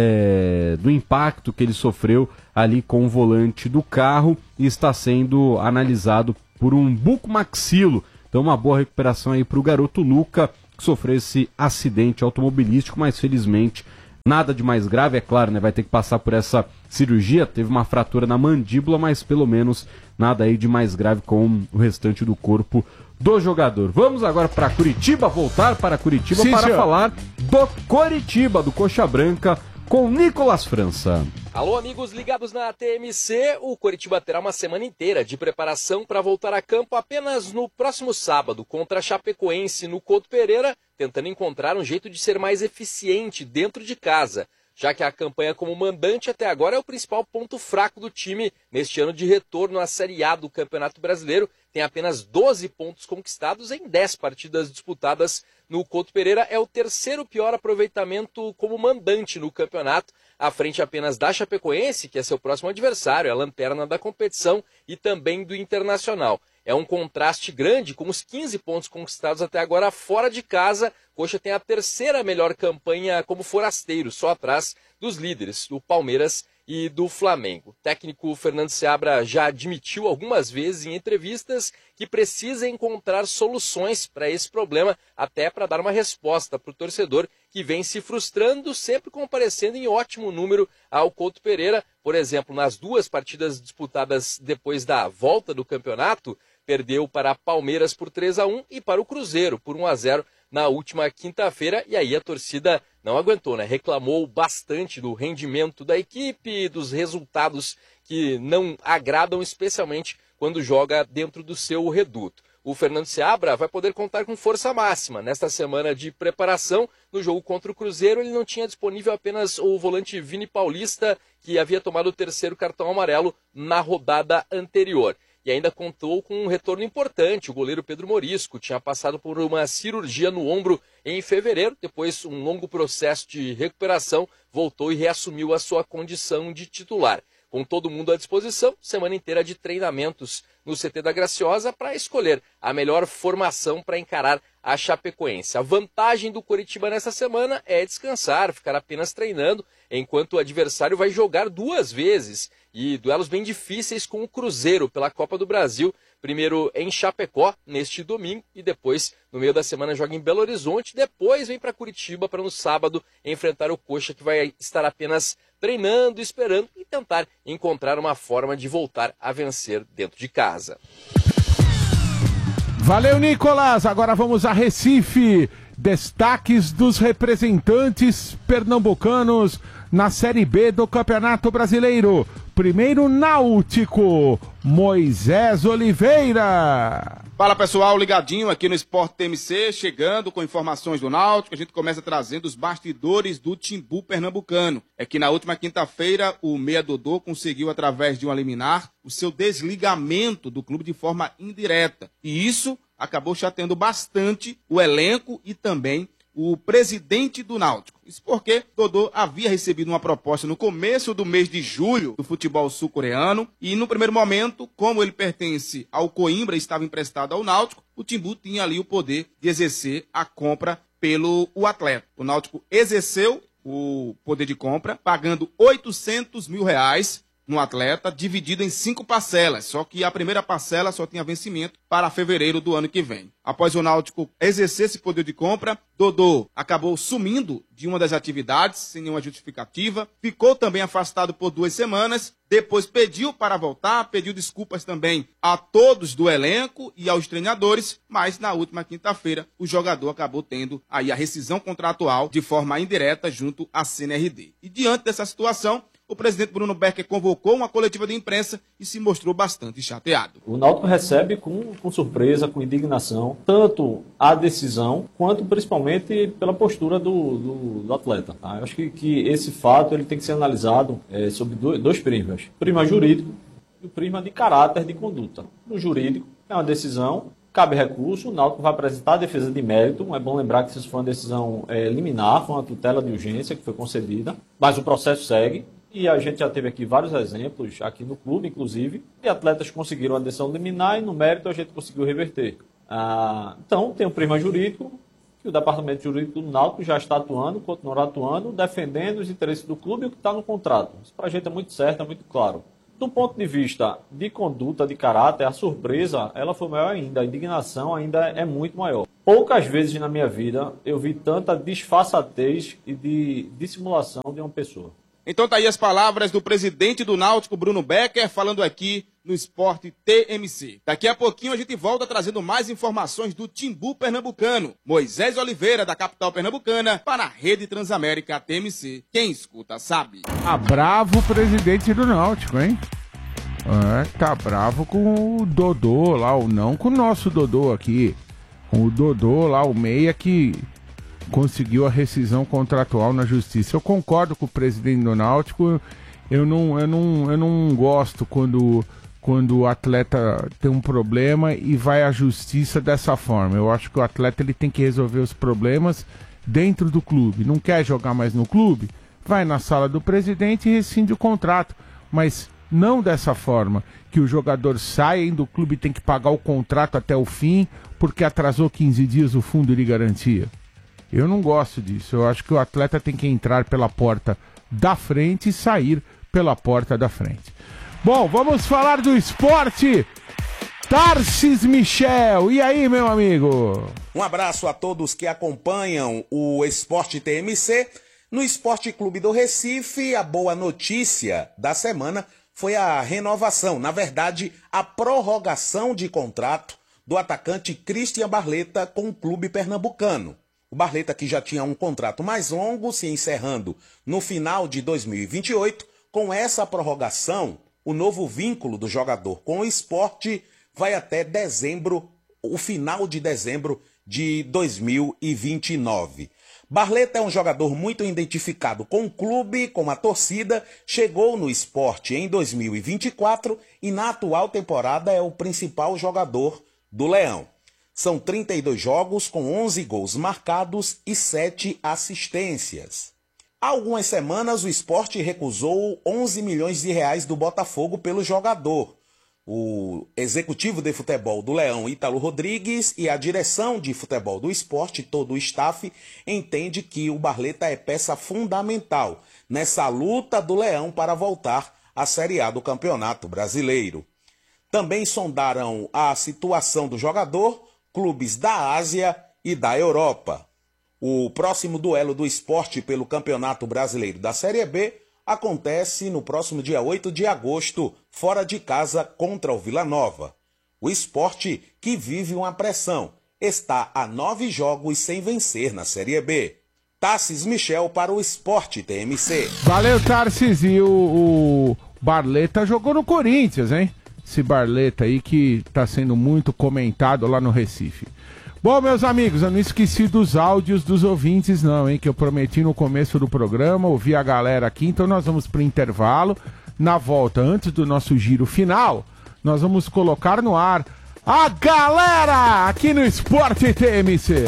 C: é, do impacto que ele sofreu ali com o volante do carro e está sendo analisado por um bucomaxilo. Então uma boa recuperação aí pro garoto Luca, que sofreu esse acidente automobilístico, mas felizmente nada de mais grave, é claro, né? Vai ter que passar por essa cirurgia, teve uma fratura na mandíbula, mas pelo menos nada aí de mais grave com o restante do corpo do jogador. Vamos agora para Curitiba, voltar para Curitiba. Sim, para senhor. Falar do Coritiba, do Coxa Branca, com Nicolas França.
K: Alô, amigos ligados na T M C. O Coritiba terá uma semana inteira de preparação para voltar a campo apenas no próximo sábado contra a Chapecoense no Couto Pereira, tentando encontrar um jeito de ser mais eficiente dentro de casa, já que a campanha como mandante até agora é o principal ponto fraco do time neste ano de retorno à Série A do Campeonato Brasileiro. Tem apenas doze pontos conquistados em dez partidas disputadas no Couto Pereira. É o terceiro pior aproveitamento como mandante no campeonato, à frente apenas da Chapecoense, que é seu próximo adversário, é a lanterna da competição, e também do Internacional. É um contraste grande, com os quinze pontos conquistados até agora fora de casa. Coxa tem a terceira melhor campanha como forasteiro, só atrás dos líderes, do Palmeiras e do Flamengo. O técnico Fernando Seabra já admitiu algumas vezes em entrevistas que precisa encontrar soluções para esse problema, até para dar uma resposta para o torcedor que vem se frustrando, sempre comparecendo em ótimo número ao Couto Pereira. Por exemplo, nas duas partidas disputadas depois da volta do campeonato, perdeu para Palmeiras por três a um e para o Cruzeiro por um a zero na última quinta-feira, e aí a torcida não aguentou, né? Reclamou bastante do rendimento da equipe, dos resultados que não agradam, especialmente quando joga dentro do seu reduto. O Fernando Seabra vai poder contar com força máxima nesta semana de preparação. No jogo contra o Cruzeiro, ele não tinha disponível apenas o volante Vini Paulista, que havia tomado o terceiro cartão amarelo na rodada anterior. E ainda contou com um retorno importante. O goleiro Pedro Morisco tinha passado por uma cirurgia no ombro em fevereiro. Depois, um longo processo de recuperação, voltou e reassumiu a sua condição de titular. Com todo mundo à disposição, semana inteira de treinamentos no C T da Graciosa para escolher a melhor formação para encarar a Chapecoense. A vantagem do Coritiba nessa semana é descansar, ficar apenas treinando, enquanto o adversário vai jogar duas vezes, e duelos bem difíceis com o Cruzeiro pela Copa do Brasil, primeiro em Chapecó, neste domingo, e depois, no meio da semana, joga em Belo Horizonte, depois vem para Curitiba para no sábado enfrentar o Coxa, que vai estar apenas treinando, esperando e tentar encontrar uma forma de voltar a vencer dentro de casa.
B: Valeu, Nicolas! Agora vamos a Recife. Destaques dos representantes pernambucanos na Série B do Campeonato Brasileiro. Primeiro, Náutico, Moisés Oliveira.
L: Fala, pessoal, ligadinho aqui no Sport T M C, chegando com informações do Náutico. A gente começa trazendo os bastidores do Timbu pernambucano. É que na última quinta-feira o Meia Dodô conseguiu, através de uma liminar, o seu desligamento do clube de forma indireta. E isso acabou chateando bastante o elenco e também o presidente do Náutico. Isso porque Dodô havia recebido uma proposta no começo do mês de julho do futebol sul-coreano e, no primeiro momento, como ele pertence ao Coimbra e estava emprestado ao Náutico, o Timbu tinha ali o poder de exercer a compra pelo o atleta. O Náutico exerceu o poder de compra, pagando oitocentos mil reais no atleta, dividido em cinco parcelas, só que a primeira parcela só tinha vencimento para fevereiro do ano que vem. Após o Náutico exercer esse poder de compra, Dodô acabou sumindo de uma das atividades, sem nenhuma justificativa, ficou também afastado por duas semanas, depois pediu para voltar, pediu desculpas também a todos do elenco e aos treinadores, mas na última quinta-feira o jogador acabou tendo aí a rescisão contratual de forma indireta junto à C N R D. E diante dessa situação, o presidente Bruno Becker convocou uma coletiva de imprensa e se mostrou bastante chateado.
M: O Náutico recebe com, com surpresa, com indignação, tanto a decisão, quanto principalmente pela postura do, do, do atleta. Tá? Eu acho que, que esse fato ele tem que ser analisado é, sob dois, dois prismas. O prisma jurídico e o prisma de caráter de conduta. No jurídico, é uma decisão, cabe recurso, o Náutico vai apresentar a defesa de mérito. É bom lembrar que isso foi uma decisão é, liminar, foi uma tutela de urgência que foi concedida, mas o processo segue. E a gente já teve aqui vários exemplos, aqui no clube, inclusive, de atletas que conseguiram a decisão liminar e no mérito a gente conseguiu reverter. Ah, então, tem o prisma jurídico, que o Departamento Jurídico do Náutico já está atuando, continuará atuando, defendendo os interesses do clube e o que está no contrato. Isso para a gente é muito certo, é muito claro. Do ponto de vista de conduta, de caráter, a surpresa ela foi maior ainda, a indignação ainda é muito maior. Poucas vezes na minha vida eu vi tanta disfarçatez e de dissimulação de uma pessoa.
L: Então tá aí as palavras do presidente do Náutico, Bruno Becker, falando aqui no Esporte T M C. Daqui a pouquinho a gente volta trazendo mais informações do Timbu pernambucano. Moisés Oliveira, da capital pernambucana, para a Rede Transamérica T M C. Quem escuta sabe.
B: Tá bravo o presidente do Náutico, hein? É, tá bravo com o Dodô lá, ou não com o nosso Dodô aqui. Com o Dodô lá, o meia que conseguiu a rescisão contratual na justiça. Eu concordo com o presidente do Náutico. Eu não, eu não, eu não gosto quando, quando o atleta tem um problema e vai à justiça dessa forma. Eu acho que o atleta ele tem que resolver os problemas dentro do clube. Não quer jogar mais no clube? Vai na sala do presidente e rescinde o contrato. Mas não dessa forma, que o jogador saia do clube e tem que pagar o contrato até o fim porque atrasou quinze dias o fundo de garantia. Eu não gosto disso. Eu acho que o atleta tem que entrar pela porta da frente e sair pela porta da frente. Bom, vamos falar do esporte. Tarcis Michel. E aí, meu amigo?
N: Um abraço a todos que acompanham o Esporte T M C. No Esporte Clube do Recife, a boa notícia da semana foi a renovação, na verdade, a prorrogação de contrato do atacante Christian Barleta com o clube pernambucano. O Barleta, que já tinha um contrato mais longo, se encerrando no final de dois mil e vinte e oito, com essa prorrogação, o novo vínculo do jogador com o esporte vai até dezembro, o final de dezembro de dois mil e vinte e nove. Barleta é um jogador muito identificado com o clube, com a torcida, chegou no esporte em dois mil e vinte e quatro e na atual temporada é o principal jogador do Leão. São trinta e dois jogos com onze gols marcados e sete assistências. Há algumas semanas o Sport recusou onze milhões de reais do Botafogo pelo jogador. O executivo de futebol do Leão, Ítalo Rodrigues, e a direção de futebol do Sport, todo o staff, entende que o Barleta é peça fundamental nessa luta do Leão para voltar à Série A do Campeonato Brasileiro. Também sondaram a situação do jogador clubes da Ásia e da Europa. O próximo duelo do Sport pelo Campeonato Brasileiro da Série B acontece no próximo dia oito de agosto, fora de casa contra o Vila Nova. O Sport, que vive uma pressão, está a nove jogos sem vencer na Série B. Tarcis Michel para o Sport T M C.
B: Valeu, Tarcis. E o, o Barleta jogou no Corinthians, hein? Esse Barleta aí que está sendo muito comentado lá no Recife. Bom, meus amigos, eu não esqueci dos áudios dos ouvintes não, hein? Que eu prometi no começo do programa, ouvi a galera aqui, então nós vamos para o intervalo. Na volta, antes do nosso giro final, nós vamos colocar no ar a galera aqui no Esporte T M C.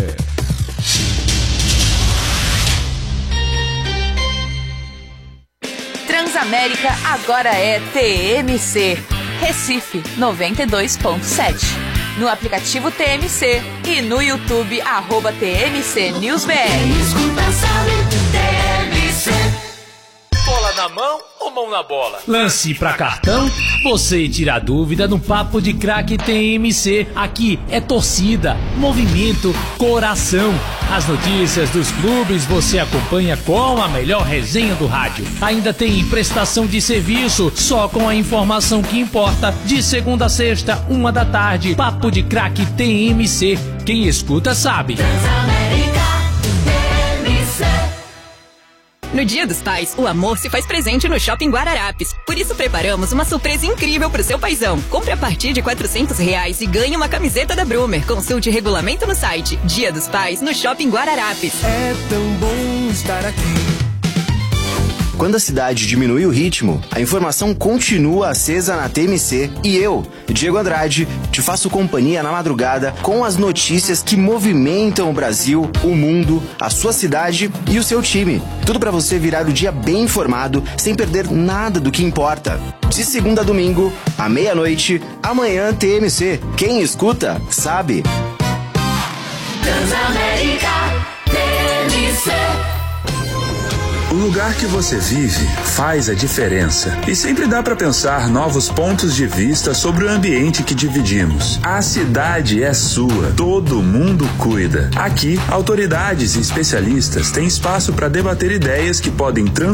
O: Transamérica agora é T M C. Recife noventa e dois ponto sete. No aplicativo T M C e no YouTube, arroba T M C News B R.
P: T M C. Bola na mão ou mão na bola?
Q: Lance pra cartão? Você tira a dúvida no Papo de Craque T M C. Aqui é torcida, movimento, coração. As notícias dos clubes você acompanha com a melhor resenha do rádio. Ainda tem prestação de serviço, só com a informação que importa. De segunda a sexta, uma da tarde. Papo de Craque T M C. Quem escuta sabe.
P: Transamérica T M C.
R: No Dia dos Pais, o amor se faz presente no Shopping Guararapes. Por isso preparamos uma surpresa incrível pro seu paizão. Compre a partir de quatrocentos reais e ganhe uma camiseta da Brumer. Consulte regulamento no site. Dia dos Pais no Shopping Guararapes.
S: É tão bom estar aqui.
T: Quando a cidade diminui o ritmo, a informação continua acesa na T M C e eu, Diego Andrade, te faço companhia na madrugada com as notícias que movimentam o Brasil, o mundo, a sua cidade e o seu time. Tudo para você virar o dia bem informado, sem perder nada do que importa. De segunda a domingo, à meia-noite, amanhã T M C. Quem escuta, sabe.
S: Transamérica T M C.
U: O lugar que você vive faz a diferença. E sempre dá para pensar novos pontos de vista sobre o ambiente que dividimos. A cidade é sua, todo mundo cuida. Aqui, autoridades e especialistas têm espaço para debater ideias que podem transformar